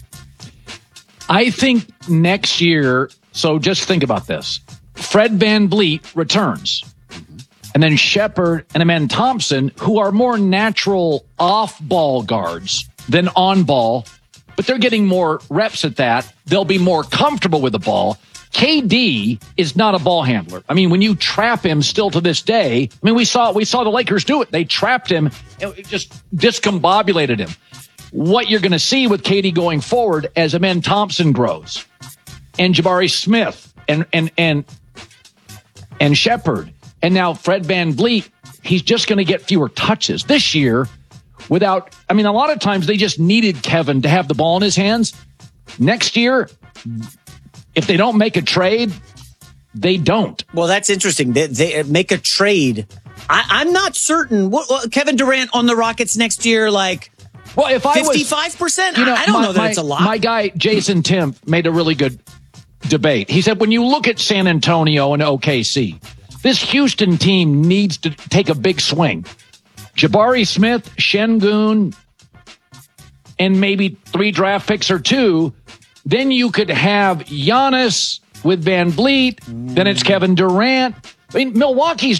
Speaker 1: I think next year, so just think about this. Fred VanVleet returns. And then Shepard and Amen Thompson, who are more natural off-ball guards than on-ball, but they're getting more reps at that. They'll be more comfortable with the ball. K D is not a ball handler. I mean, when you trap him still to this day, I mean, we saw we saw the Lakers do it. They trapped him and just discombobulated him. What you're going to see with K D going forward as Amen Thompson grows and Jabari Smith and and and and Shepard and now Fred VanVleet, he's just going to get fewer touches this year without, I mean, a lot of times they just needed Kevin to have the ball in his hands. Next year, if they don't make a trade, they don't.
Speaker 16: Well, that's interesting. They, they make a trade. I, I'm not certain. What, what, Kevin Durant on the Rockets next year, like,
Speaker 1: well, if I
Speaker 16: fifty-five percent?
Speaker 1: You know,
Speaker 16: I don't
Speaker 1: my,
Speaker 16: know that
Speaker 1: my,
Speaker 16: it's a lot.
Speaker 1: My guy, Jason Timp, made a really good debate. He said, when you look at San Antonio and O K C, this Houston team needs to take a big swing. Jabari Smith, Şengün, and maybe three draft picks or two. Then you could have Giannis with VanVleet. Mm. Then it's Kevin Durant. I mean, Milwaukee's not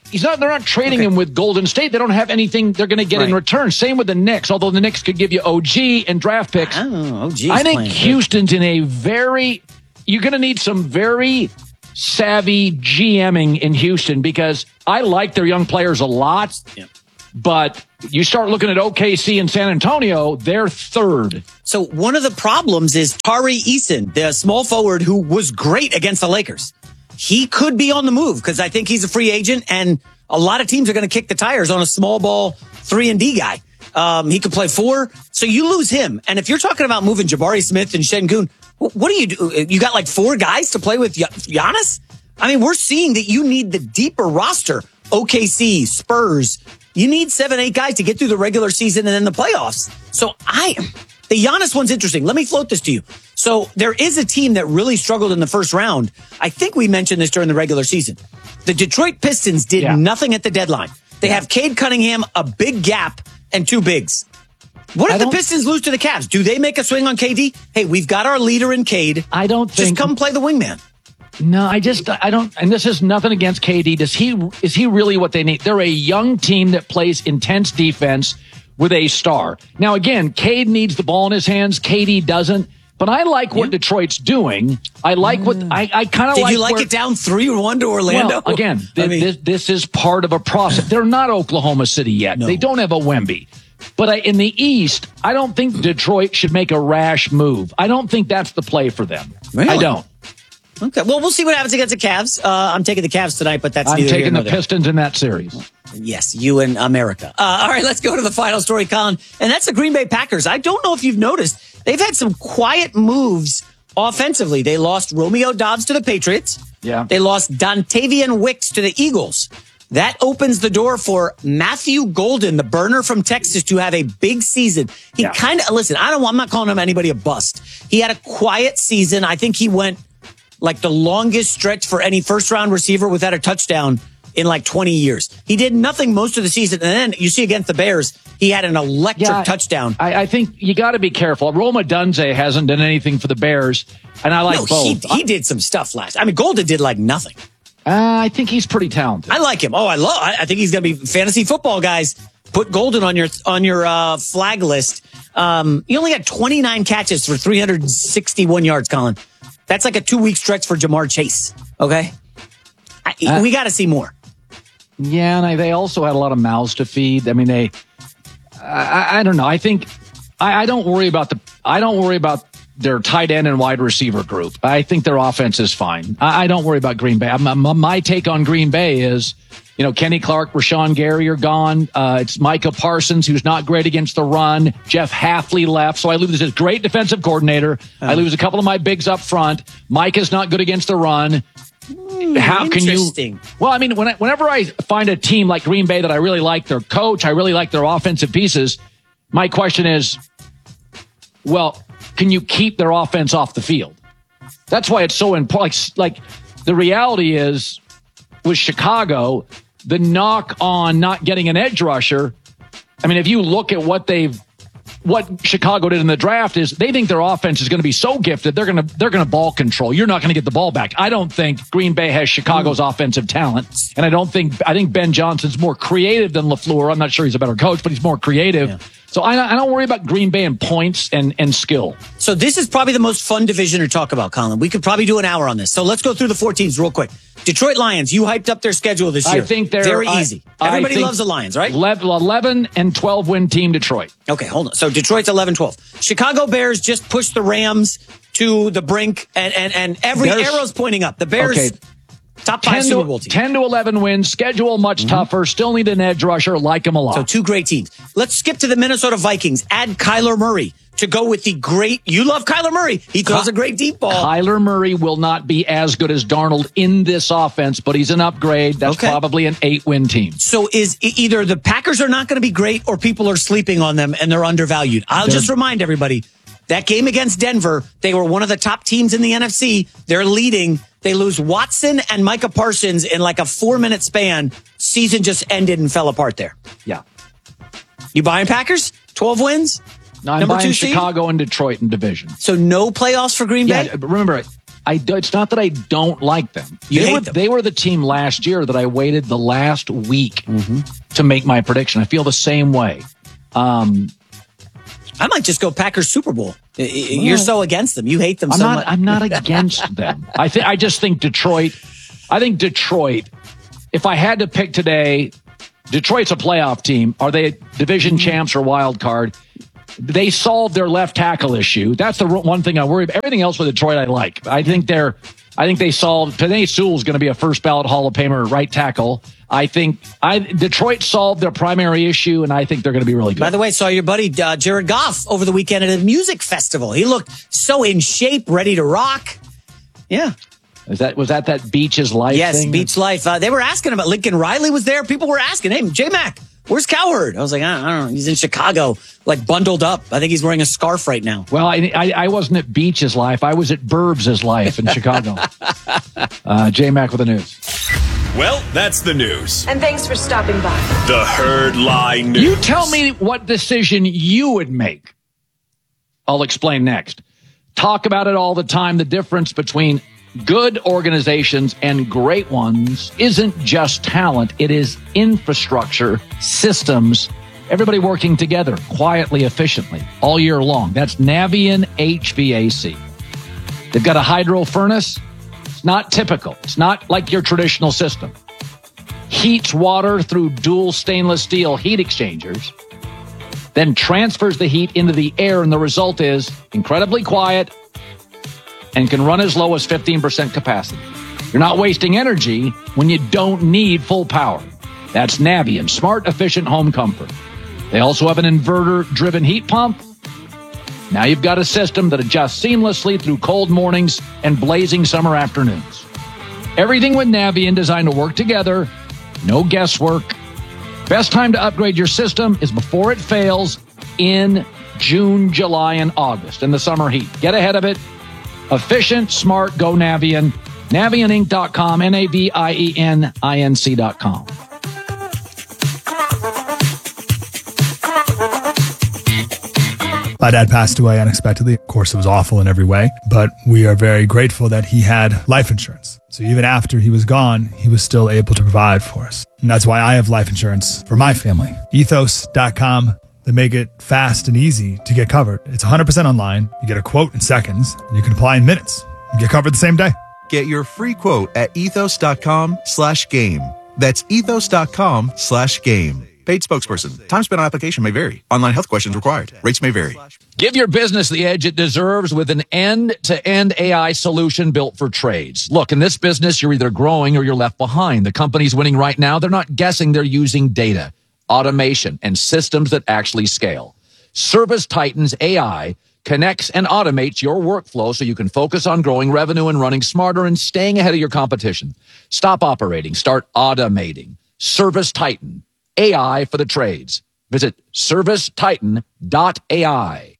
Speaker 1: he's not. They're not trading okay. him with Golden State. They don't have anything they're going to get right. in return. Same with the Knicks. Although the Knicks could give you O G and draft picks.
Speaker 5: Oh, O G.
Speaker 1: I think Houston's good. in a very. You're going to need some very savvy GMing in Houston because I like their young players a lot. Yeah. But you start looking at O K C and San Antonio, they're third.
Speaker 5: So one of the problems is Tari Eason, the small forward who was great against the Lakers. He could be on the move because I think he's a free agent, and a lot of teams are going to kick the tires on a small ball three and D guy. Um, he could play four, so you lose him. And if you're talking about moving Jabari Smith and Şengün, what do you do? You got like four guys to play with Giannis? I mean, we're seeing that you need the deeper roster. O K C, Spurs. You need seven, eight guys to get through the regular season and then the playoffs. So I, the Giannis one's interesting. Let me float this to you. So there is a team that really struggled in the first round. I think we mentioned this during the regular season. The Detroit Pistons did yeah. nothing at the deadline. They yeah. have Cade Cunningham, a big gap, and two bigs. What if the Pistons lose to the Cavs? Do they make a swing on K D? Hey, we've got our leader in Cade.
Speaker 1: I don't think.
Speaker 5: Just come play the wingman.
Speaker 1: No, I just, I don't, and this is nothing against K D. Does he, is he really what they need? They're a young team that plays intense defense with a star. Now, again, Cade needs the ball in his hands. K D doesn't. But I like what yeah. Detroit's doing. I like what, I, I kind of like.
Speaker 5: Did you like
Speaker 1: where,
Speaker 5: it down three one to Orlando?
Speaker 1: Well, again, th- I mean, this, this is part of a process. They're not Oklahoma City yet. No. They don't have a Wemby. But I, in the East, I don't think Detroit should make a rash move. I don't think that's the play for them. Really? I don't.
Speaker 5: Okay, well, we'll see what happens against the Cavs. Uh, I'm taking the Cavs tonight, but that's
Speaker 1: I'm
Speaker 5: neither
Speaker 1: taking
Speaker 5: here
Speaker 1: the
Speaker 5: nor
Speaker 1: Pistons in that series.
Speaker 5: Yes, you and America. Uh, all right, let's go to the final story, Colin. And that's the Green Bay Packers. I don't know if you've noticed, they've had some quiet moves offensively. They lost Romeo Doubs to the Patriots.
Speaker 1: Yeah.
Speaker 5: They lost Dontavian Wicks to the Eagles. That opens the door for Matthew Golden, the burner from Texas, to have a big season. He yeah. kind of, listen, I don't, I'm not calling him anybody a bust. He had a quiet season. I think he went like the longest stretch for any first round receiver without a touchdown in like twenty years. He did nothing most of the season. And then you see against the Bears, he had an electric yeah, touchdown.
Speaker 1: I, I think you got to be careful. Roma Dunze hasn't done anything for the Bears. And I like
Speaker 5: no,
Speaker 1: both.
Speaker 5: He, he did some stuff last. I mean, Golden did like nothing.
Speaker 1: Uh, I think he's pretty talented.
Speaker 5: I like him. Oh, I love, I, I think he's going to be fantasy football, guys. Put Golden on your, on your, uh, flag list. Um, he only had twenty-nine catches for three hundred sixty-one yards, Colin. That's like a two-week stretch for Jamar Chase, okay? I, uh, we got to see more.
Speaker 1: Yeah, and I, they also had a lot of mouths to feed. I mean, they, I, I don't know. I think, I, I don't worry about the, I don't worry about their tight end and wide receiver group. I think their offense is fine. I, I don't worry about Green Bay. My, my take on Green Bay is, you know, Kenny Clark, Rashawn Gary are gone. Uh, it's Micah Parsons, who's not great against the run. Jeff Hafley left. So I lose this great defensive coordinator. Uh, I lose a couple of my bigs up front. Micah's not good against the run.
Speaker 5: Hmm,
Speaker 1: How can you? Well, I mean, when I, whenever I find a team like Green Bay that I really like their coach, I really like their offensive pieces, my question is, well, can you keep their offense off the field? That's why it's so important. Like, like the reality is with Chicago, the knock on not getting an edge rusher. I mean, if you look at what they've, what Chicago did in the draft is they think their offense is going to be so gifted. They're going to, they're going to ball control. You're not going to get the ball back. I don't think Green Bay has Chicago's mm. offensive talent. And I don't think, I think Ben Johnson's more creative than LaFleur. I'm not sure he's a better coach, but he's more creative. Yeah. So I, I don't worry about Green Bay and points and, and skill.
Speaker 5: So this is probably the most fun division to talk about, Colin. We could probably do an hour on this. So let's go through the four teams real quick. Detroit Lions, you hyped up their schedule this year.
Speaker 1: I think they're
Speaker 5: very
Speaker 1: I,
Speaker 5: easy. Everybody loves the Lions, right?
Speaker 1: eleven and twelve win team Detroit.
Speaker 5: Okay, hold on. So Detroit's eleven twelve. Chicago Bears just pushed the Rams to the brink, and, and, and every Bears, arrow's pointing up. The Bears, okay. top five Super Bowl team.
Speaker 1: ten to eleven wins, schedule much mm-hmm. tougher, still need an edge rusher, like them a lot.
Speaker 5: So two great teams. Let's skip to the Minnesota Vikings. Add Kyler Murray to go with the great, you love Kyler Murray. He throws Ky- a great deep ball.
Speaker 1: Kyler Murray will not be as good as Darnold in this offense, but he's an upgrade. That's okay. Probably an eight-win team.
Speaker 5: So is either the Packers are not going to be great or people are sleeping on them and they're undervalued. I'll they're- just remind everybody, that game against Denver, they were one of the top teams in the N F C. They're leading. They lose Watson and Micah Parsons in like a four-minute span. Season just ended and fell apart there.
Speaker 1: Yeah.
Speaker 5: You buying Packers? twelve wins?
Speaker 1: No, I'm
Speaker 5: Number
Speaker 1: buying
Speaker 5: two
Speaker 1: Chicago
Speaker 5: seed?
Speaker 1: and Detroit in division.
Speaker 5: So no playoffs for Green Bay?
Speaker 1: Yeah, remember, I do, it's not that I don't like them.
Speaker 5: You
Speaker 1: they
Speaker 5: hate
Speaker 1: were,
Speaker 5: them.
Speaker 1: They were the team last year that I waited the last week
Speaker 5: Mm-hmm.
Speaker 1: to make my prediction. I feel the same way. Um,
Speaker 5: I might just go Packers Super Bowl. You're so against them. You hate them
Speaker 1: I'm
Speaker 5: so
Speaker 1: not,
Speaker 5: much.
Speaker 1: I'm not against them. I think I just think Detroit. I think Detroit. If I had to pick today, Detroit's a playoff team. Are they division champs or wild card? They solved their left tackle issue. That's the one thing I worry about. Everything else with Detroit, I like. I think they're. I think they solved. Penei Sewell's going to be a first ballot Hall of Famer right tackle. I think I Detroit solved their primary issue, and I think they're going to be really good.
Speaker 5: By the way, saw your buddy uh, Jared Goff over the weekend at a music festival. He looked so in shape, ready to rock. Yeah.
Speaker 1: Is that was that that Beach is Life
Speaker 5: Yes,
Speaker 1: thing?
Speaker 5: Beach Life. Uh, they were asking about Lincoln Riley was there. People were asking, hey, J-Mac, where's Cowherd? I was like, I don't know. He's in Chicago, like bundled up. I think he's wearing a scarf right now.
Speaker 1: Well, I, I, I wasn't at Beach's Life. I was at Burbs' Life in Chicago. uh, J-Mac with the news.
Speaker 2: Well, that's the news.
Speaker 4: And thanks for stopping by.
Speaker 2: The Herd Lie News.
Speaker 1: You tell me what decision you would make. I'll explain next. Talk about it all the time. The difference between good organizations and great ones isn't just talent. It is infrastructure, systems, everybody working together quietly, efficiently all year long. That's Navien H V A C. They've got a hydro furnace. It's not typical. It's not like your traditional system. Heats water through dual stainless steel heat exchangers, then transfers the heat into the air, and the result is incredibly quiet and can run as low as fifteen percent capacity. You're not wasting energy when you don't need full power. That's Navien, smart, efficient home comfort. They also have an inverter-driven heat pump. Now you've got a system that adjusts seamlessly through cold mornings and blazing summer afternoons. Everything with Navien designed to work together, no guesswork. Best time to upgrade your system is before it fails in June, July, and August in the summer heat. Get ahead of it. Efficient, smart, go Navien. Navien Inc dot com, N A V I E N I N C dot com.
Speaker 6: My dad passed away unexpectedly. Of course, it was awful in every way, but we are very grateful that he had life insurance. So even after he was gone, he was still able to provide for us. And that's why I have life insurance for my family. Ethos dot com. They make it fast and easy to get covered. It's one hundred percent online. You get a quote in seconds, and you can apply in minutes. You get covered the same day.
Speaker 7: Get your free quote at ethos dot com slash game. That's ethos dot com slash game. Paid spokesperson. Time spent on application may vary. Online health questions required. Rates may vary.
Speaker 1: Give your business the edge it deserves with an end-to-end A I solution built for trades. Look, in this business, you're either growing or you're left behind. The companies winning right now, they're not guessing, they're using data, automation, and systems that actually scale. Service Titan's A I connects and automates your workflow so you can focus on growing revenue and running smarter and staying ahead of your competition. Stop operating. Start automating. Service Titan. A I for the trades. Visit service titan dot A I.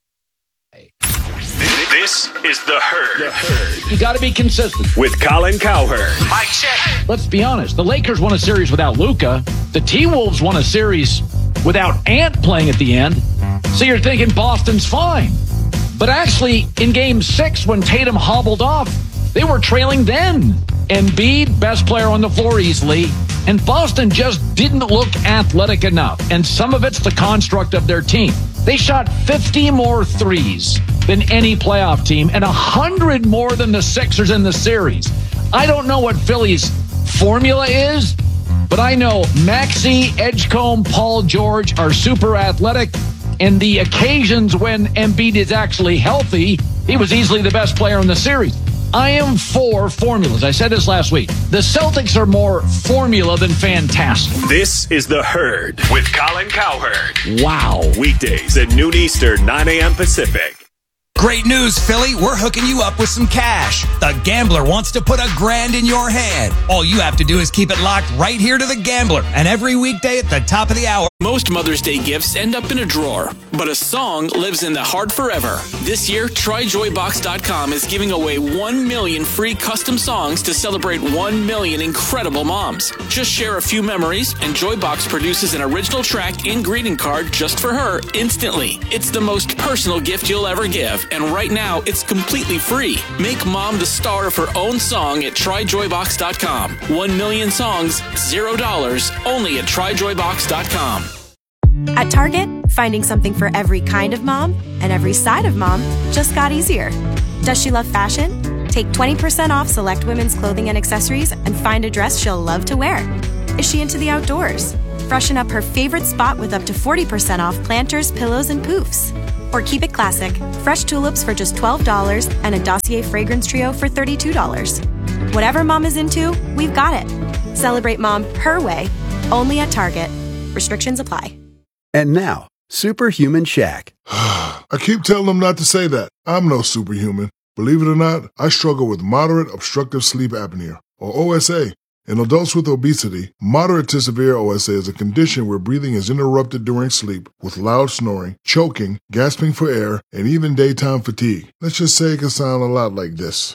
Speaker 2: This is The Herd. The Herd.
Speaker 1: You got to be consistent.
Speaker 2: With Colin Cowherd.
Speaker 1: Mike check. Let's be honest. The Lakers won a series without Luka. The T-Wolves won a series without Ant playing at the end. So you're thinking Boston's fine. But actually, in game six, when Tatum hobbled off, they were trailing then. Embiid, best player on the floor easily. And Boston just didn't look athletic enough. And some of it's the construct of their team. They shot fifty more threes than any playoff team and one hundred more than the Sixers in the series. I don't know what Philly's formula is, but I know Maxey, Edgecombe, Paul George are super athletic. And the occasions when Embiid is actually healthy, he was easily the best player in the series. I am for formulas. I said this last week. The Celtics are more formula than fantastic.
Speaker 2: This is The Herd with Colin Cowherd.
Speaker 1: Wow.
Speaker 2: Weekdays at noon Eastern, nine a.m. Pacific.
Speaker 24: Great news, Philly. We're hooking you up with some cash. The Gambler wants to put a grand in your hand. All you have to do is keep it locked right here to The Gambler. And every weekday at the top of the hour,
Speaker 4: Most Mother's Day gifts end up in a drawer, but a song lives in the heart forever. This year, Try Joy Box dot com is giving away one million free custom songs to celebrate one million incredible moms. Just share a few memories, and Joybox produces an original track and greeting card just for her instantly. It's the most personal gift you'll ever give, and right now, it's completely free. Make mom the star of her own song at Try Joy Box dot com. One million songs, zero dollars, only at Try Joy Box dot com.
Speaker 9: At Target, finding something for every kind of mom and every side of mom just got easier. Does she love fashion? Take twenty percent off select women's clothing and accessories and find a dress she'll love to wear. Is she into the outdoors? Freshen up her favorite spot with up to forty percent off planters, pillows, and poofs. Or keep it classic, fresh tulips for just twelve dollars and a Dossier fragrance trio for thirty-two dollars. Whatever mom is into, we've got it. Celebrate mom her way, only at Target. Restrictions apply.
Speaker 13: And now, Superhuman Shaq.
Speaker 14: I keep telling them not to say that. I'm no superhuman. Believe it or not, I struggle with moderate obstructive sleep apnea, or O S A. In adults with obesity, moderate to severe O S A is a condition where breathing is interrupted during sleep with loud snoring, choking, gasping for air, and even daytime fatigue. Let's just say it can sound a lot like this.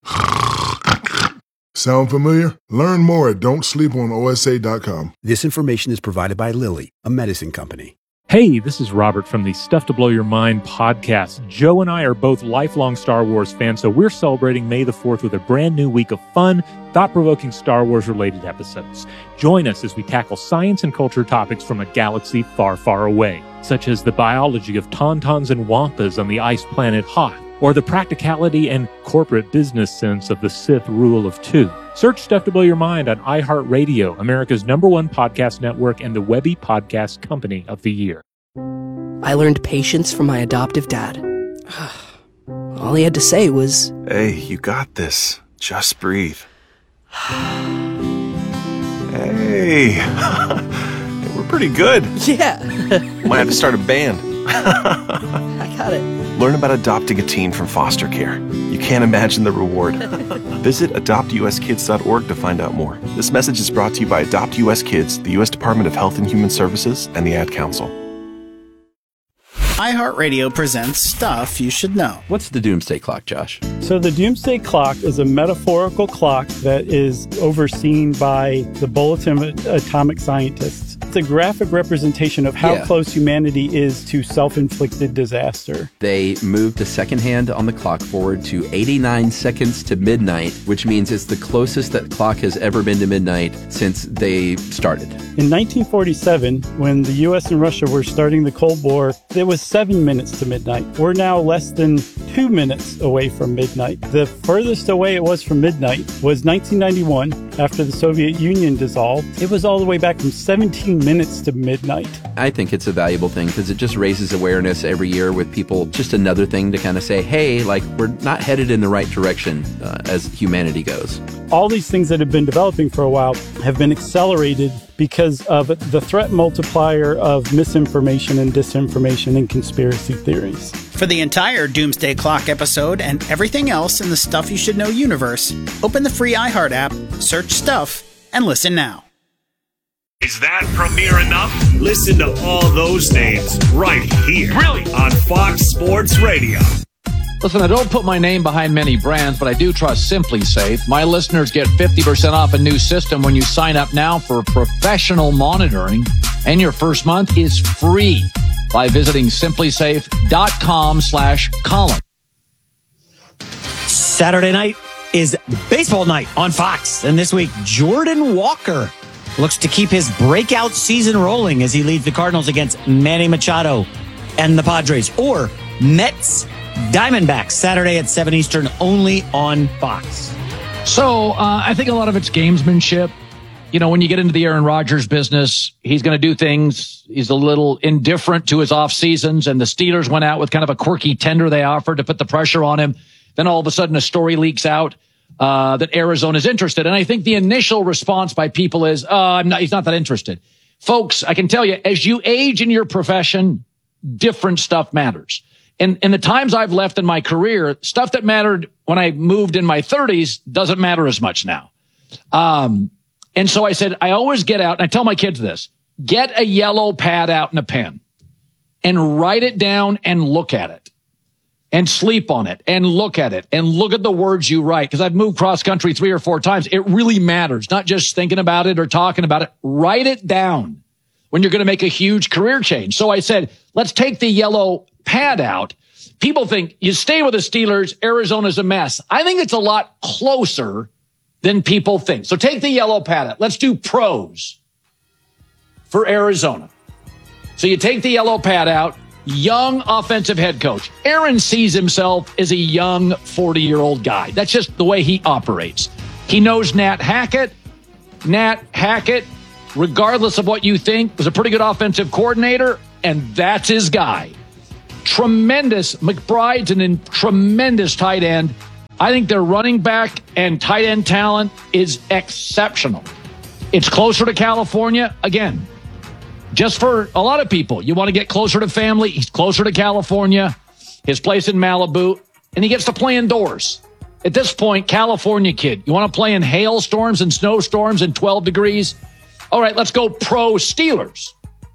Speaker 14: Sound familiar? Learn more at don't sleep on O S A dot com.
Speaker 13: This information is provided by Lilly, a medicine company.
Speaker 11: Hey, this is Robert from the Stuff to Blow Your Mind podcast. Joe and I are both lifelong Star Wars fans, so we're celebrating May the fourth with a brand new week of fun, thought-provoking Star Wars-related episodes. Join us as we tackle science and culture topics from a galaxy far, far away, such as the biology of tauntauns and wampas on the ice planet Hoth, or the practicality and corporate business sense of the Sith rule of two. Search Stuff to Blow Your Mind on iHeartRadio, America's number one podcast network and the Webby Podcast Company of the Year.
Speaker 12: I learned patience from my adoptive dad. All he had to say was,
Speaker 25: "Hey, you got this. Just breathe." Hey, we're pretty good.
Speaker 12: Yeah.
Speaker 25: Might have to start a band.
Speaker 12: I got it.
Speaker 25: Learn about adopting a teen from foster care. You can't imagine the reward. Visit adopt u s kids dot org to find out more. This message is brought to you by Adopt U S Kids, the U S Department of Health and Human Services, and the Ad Council.
Speaker 26: iHeartRadio presents Stuff You Should Know.
Speaker 27: What's the Doomsday Clock, Josh?
Speaker 28: So the Doomsday Clock is a metaphorical clock that is overseen by the Bulletin of Atomic Scientists. It's a graphic representation of how
Speaker 27: Yeah.
Speaker 28: close humanity is to self-inflicted disaster.
Speaker 27: They moved the second hand on the clock forward to eighty-nine seconds to midnight, which means it's the closest that clock has ever been to midnight since they started.
Speaker 28: In nineteen forty-seven, when the U S and Russia were starting the Cold War, it was seven minutes to midnight. We're now less than two minutes away from midnight. The furthest away it was from midnight was nineteen ninety-one, after the Soviet Union dissolved. It was all the way back from seventeen minutes to midnight.
Speaker 27: I think it's a valuable thing because it just raises awareness every year with people. Just another thing to kind of say, hey, like, we're not headed in the right direction uh, as humanity goes.
Speaker 28: All these things that have been developing for a while have been accelerated because of the threat multiplier of misinformation and disinformation and conspiracy theories.
Speaker 26: For the entire Doomsday Clock episode and everything else in the Stuff You Should Know universe, open the free iHeart app, search Stuff, and listen now.
Speaker 2: Is that premiere enough? Listen to all those names right here. Really? On Fox Sports Radio.
Speaker 1: Listen, I don't put my name behind many brands, but I do trust Simply Safe. My listeners get fifty percent off a new system when you sign up now for professional monitoring, and your first month is free by visiting simplysafe.com slash Colin.
Speaker 5: Saturday night is baseball night on Fox, and this week, Jordan Walker looks to keep his breakout season rolling as he leads the Cardinals against Manny Machado and the Padres, or Mets Diamondbacks, Saturday at seven Eastern, only on Fox.
Speaker 1: So uh, I think a lot of it's gamesmanship. You know, when you get into the Aaron Rodgers business, he's going to do things. He's a little indifferent to his off seasons, and the Steelers went out with kind of a quirky tender they offered to put the pressure on him. Then all of a sudden a story leaks out uh, that Arizona's interested. And I think the initial response by people is, oh, I'm not, he's not that interested. Folks, I can tell you, as you age in your profession, different stuff matters. And in the times I've left in my career, stuff that mattered when I moved in my thirties doesn't matter as much now. Um, and so I said, I always get out, and I tell my kids this. get a yellow pad out and a pen and write it down and look at it and sleep on it and look at it and look at the words you write. Because I've moved cross country three or four times. It really matters, not just thinking about it or talking about it. Write it down when you're going to make a huge career change. So I said, let's take the yellow pad out. People think you stay with the Steelers, Arizona's a mess. I think it's a lot closer than people think. So take the yellow pad out. Let's do pros for Arizona. So you take the yellow pad out, young offensive head coach. Aaron sees himself as a young forty-year-old guy. That's just the way he operates. He knows Nat Hackett. Nat Hackett, regardless of what you think, was a pretty good offensive coordinator, and that's his guy. Tremendous. McBride's an in, tremendous tight end. I think their running back and tight end talent is exceptional. It's closer to California. Again, just for a lot of people, you want to get closer to family. He's closer to California, his place in Malibu, and he gets to play indoors. At this point, California kid, you want to play in hailstorms and snowstorms and twelve degrees? All right, let's go pro Steelers.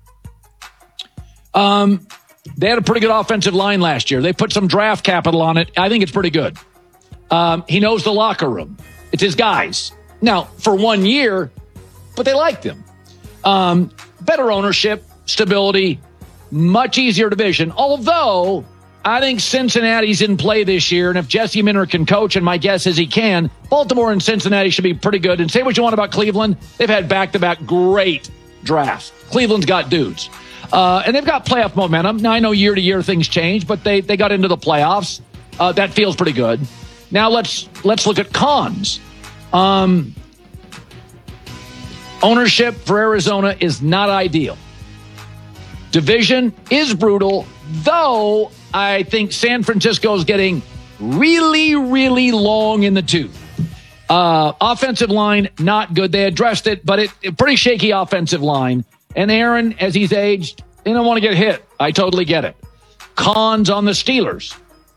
Speaker 1: Um, they had a pretty good offensive line last year. They put some draft capital on it. I think it's pretty good. Um, he knows the locker room. It's his guys. Now, for one year, but they liked him. Um, better ownership, stability, much easier division. Although, I think Cincinnati's in play this year, and if Jesse Minter can coach, and my guess is he can, Baltimore and Cincinnati should be pretty good. And say what you want about Cleveland, they've had back-to-back great drafts. Cleveland's got dudes. Uh, and they've got playoff momentum. Now, I know year-to-year things change, but they, they got into the playoffs. Uh, that feels pretty good. Now, let's let's look at cons. Um, ownership for Arizona is not ideal. Division is brutal, though I think San Francisco is getting really, really long in the tooth. Uh, offensive line, not good. They addressed it, but it, it pretty shaky offensive line. And Aaron, as he's aged, they don't want to get hit. I totally get it. Cons on the Steelers.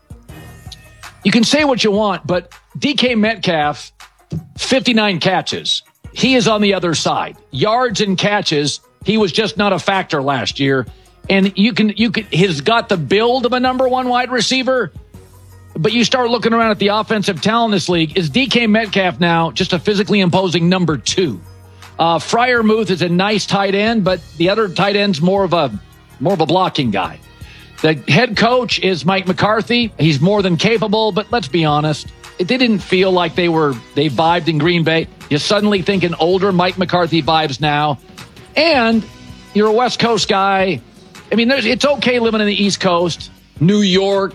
Speaker 1: You can say what you want, but D K Metcalf, fifty-nine catches. He is on the other side. Yards and catches, he was just not a factor last year. And you can, you can, he's got the build of a number one wide receiver, but you start looking around at the offensive talent in this league. Is D K Metcalf now just a physically imposing number two? Uh, Freiermuth is a nice tight end, but the other tight end's more of a, more of a blocking guy. The head coach is Mike McCarthy. He's more than capable, but let's be honest. It didn't feel like they were, they vibed in Green Bay. You suddenly think an older Mike McCarthy vibes now. And you're a West Coast guy. I mean, there's, it's okay living in the East Coast, New York,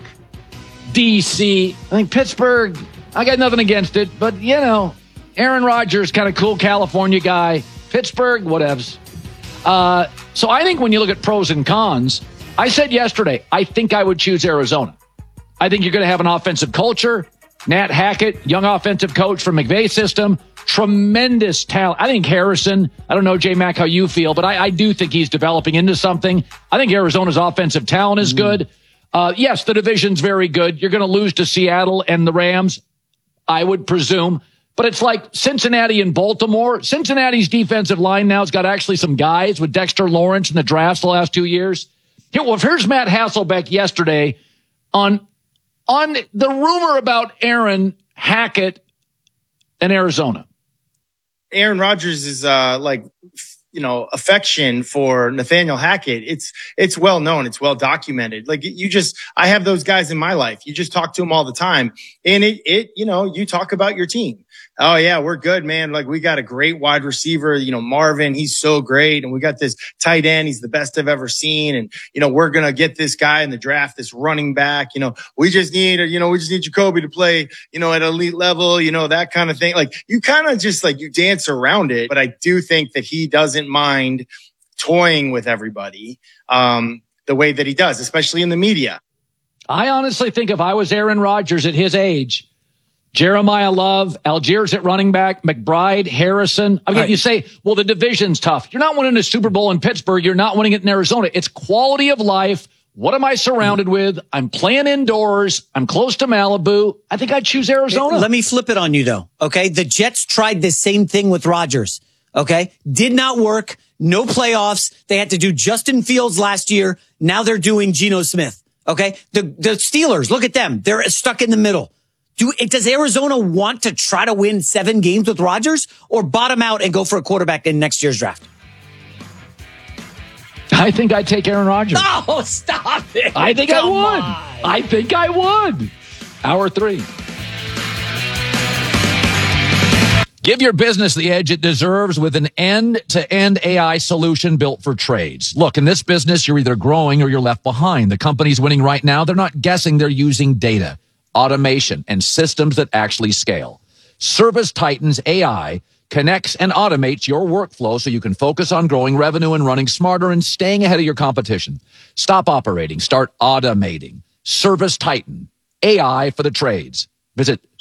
Speaker 1: D C. I think Pittsburgh, I got nothing against it, but you know, Aaron Rodgers, kind of cool California guy. Pittsburgh, whatevs. Uh, so I think when you look at pros and cons, I said yesterday, I think I would choose Arizona. I think you're going to have an offensive culture. Nat Hackett, young offensive coach from McVay's system, tremendous talent. I think Harrison, I don't know, J-Mac, how you feel, but I, I do think he's developing into something. I think Arizona's offensive talent is good. Uh, yes, the division's very good. You're going to lose to Seattle and the Rams, I would presume. But it's like Cincinnati and Baltimore. Cincinnati's defensive line now has got actually some guys with Dexter Lawrence in the drafts the last two years. Here, well, here's Matt Hasselbeck yesterday on, on the rumor about Aaron Hackett and Arizona.
Speaker 8: Aaron Rodgers is uh, like, you know, affection for Nathaniel Hackett. It's, it's well known. It's well documented. Like you just, I have those guys in my life. You just talk to them all the time. And it, it, you know, you talk about your team. Oh yeah, we're good, man. Like we got a great wide receiver, you know, Marvin, he's so great. And we got this tight end. He's the best I've ever seen. And, you know, we're going to get this guy in the draft, this running back, you know, we just need, you know, we just need Jacoby to play, you know, at elite level, you know, that kind of thing. Like you kind of just like, you dance around it. But I do think that he doesn't mind toying with everybody, um, the way that he does, especially in the media.
Speaker 1: I honestly think if I was Aaron Rodgers at his age, Jeremiah Love, Algiers at running back, McBride, Harrison. I mean, right. You say, well, the division's tough. You're not winning a Super Bowl in Pittsburgh. You're not winning it in Arizona. It's quality of life. What am I surrounded with? I'm playing indoors. I'm close to Malibu. I think I'd choose Arizona.
Speaker 5: Let me flip it on you, though. Okay. The Jets tried this same thing with Rodgers. Okay. Did not work. no playoffs. They had to do Justin Fields last year. Now they're doing Geno Smith. Okay. The, the Steelers, look at them. They're stuck in the middle. Do, does Arizona want to try to win seven games with Rodgers or bottom out and go for a quarterback in next year's draft?
Speaker 1: I think I'd take Aaron Rodgers.
Speaker 5: Oh, stop it.
Speaker 1: I think
Speaker 5: Come
Speaker 1: I would.
Speaker 5: on.
Speaker 1: I think I would. Hour three. Give your business the edge it deserves with an end-to-end A I solution built for trades. Look, in this business, you're either growing or you're left behind. The companies winning right now, they're not guessing, they're using data, automation, and systems that actually scale. Service Titan's A I connects and automates your workflow so you can focus on growing revenue and running smarter and staying ahead of your competition. Stop operating. Start automating. Service Titan. A I for the trades. Visit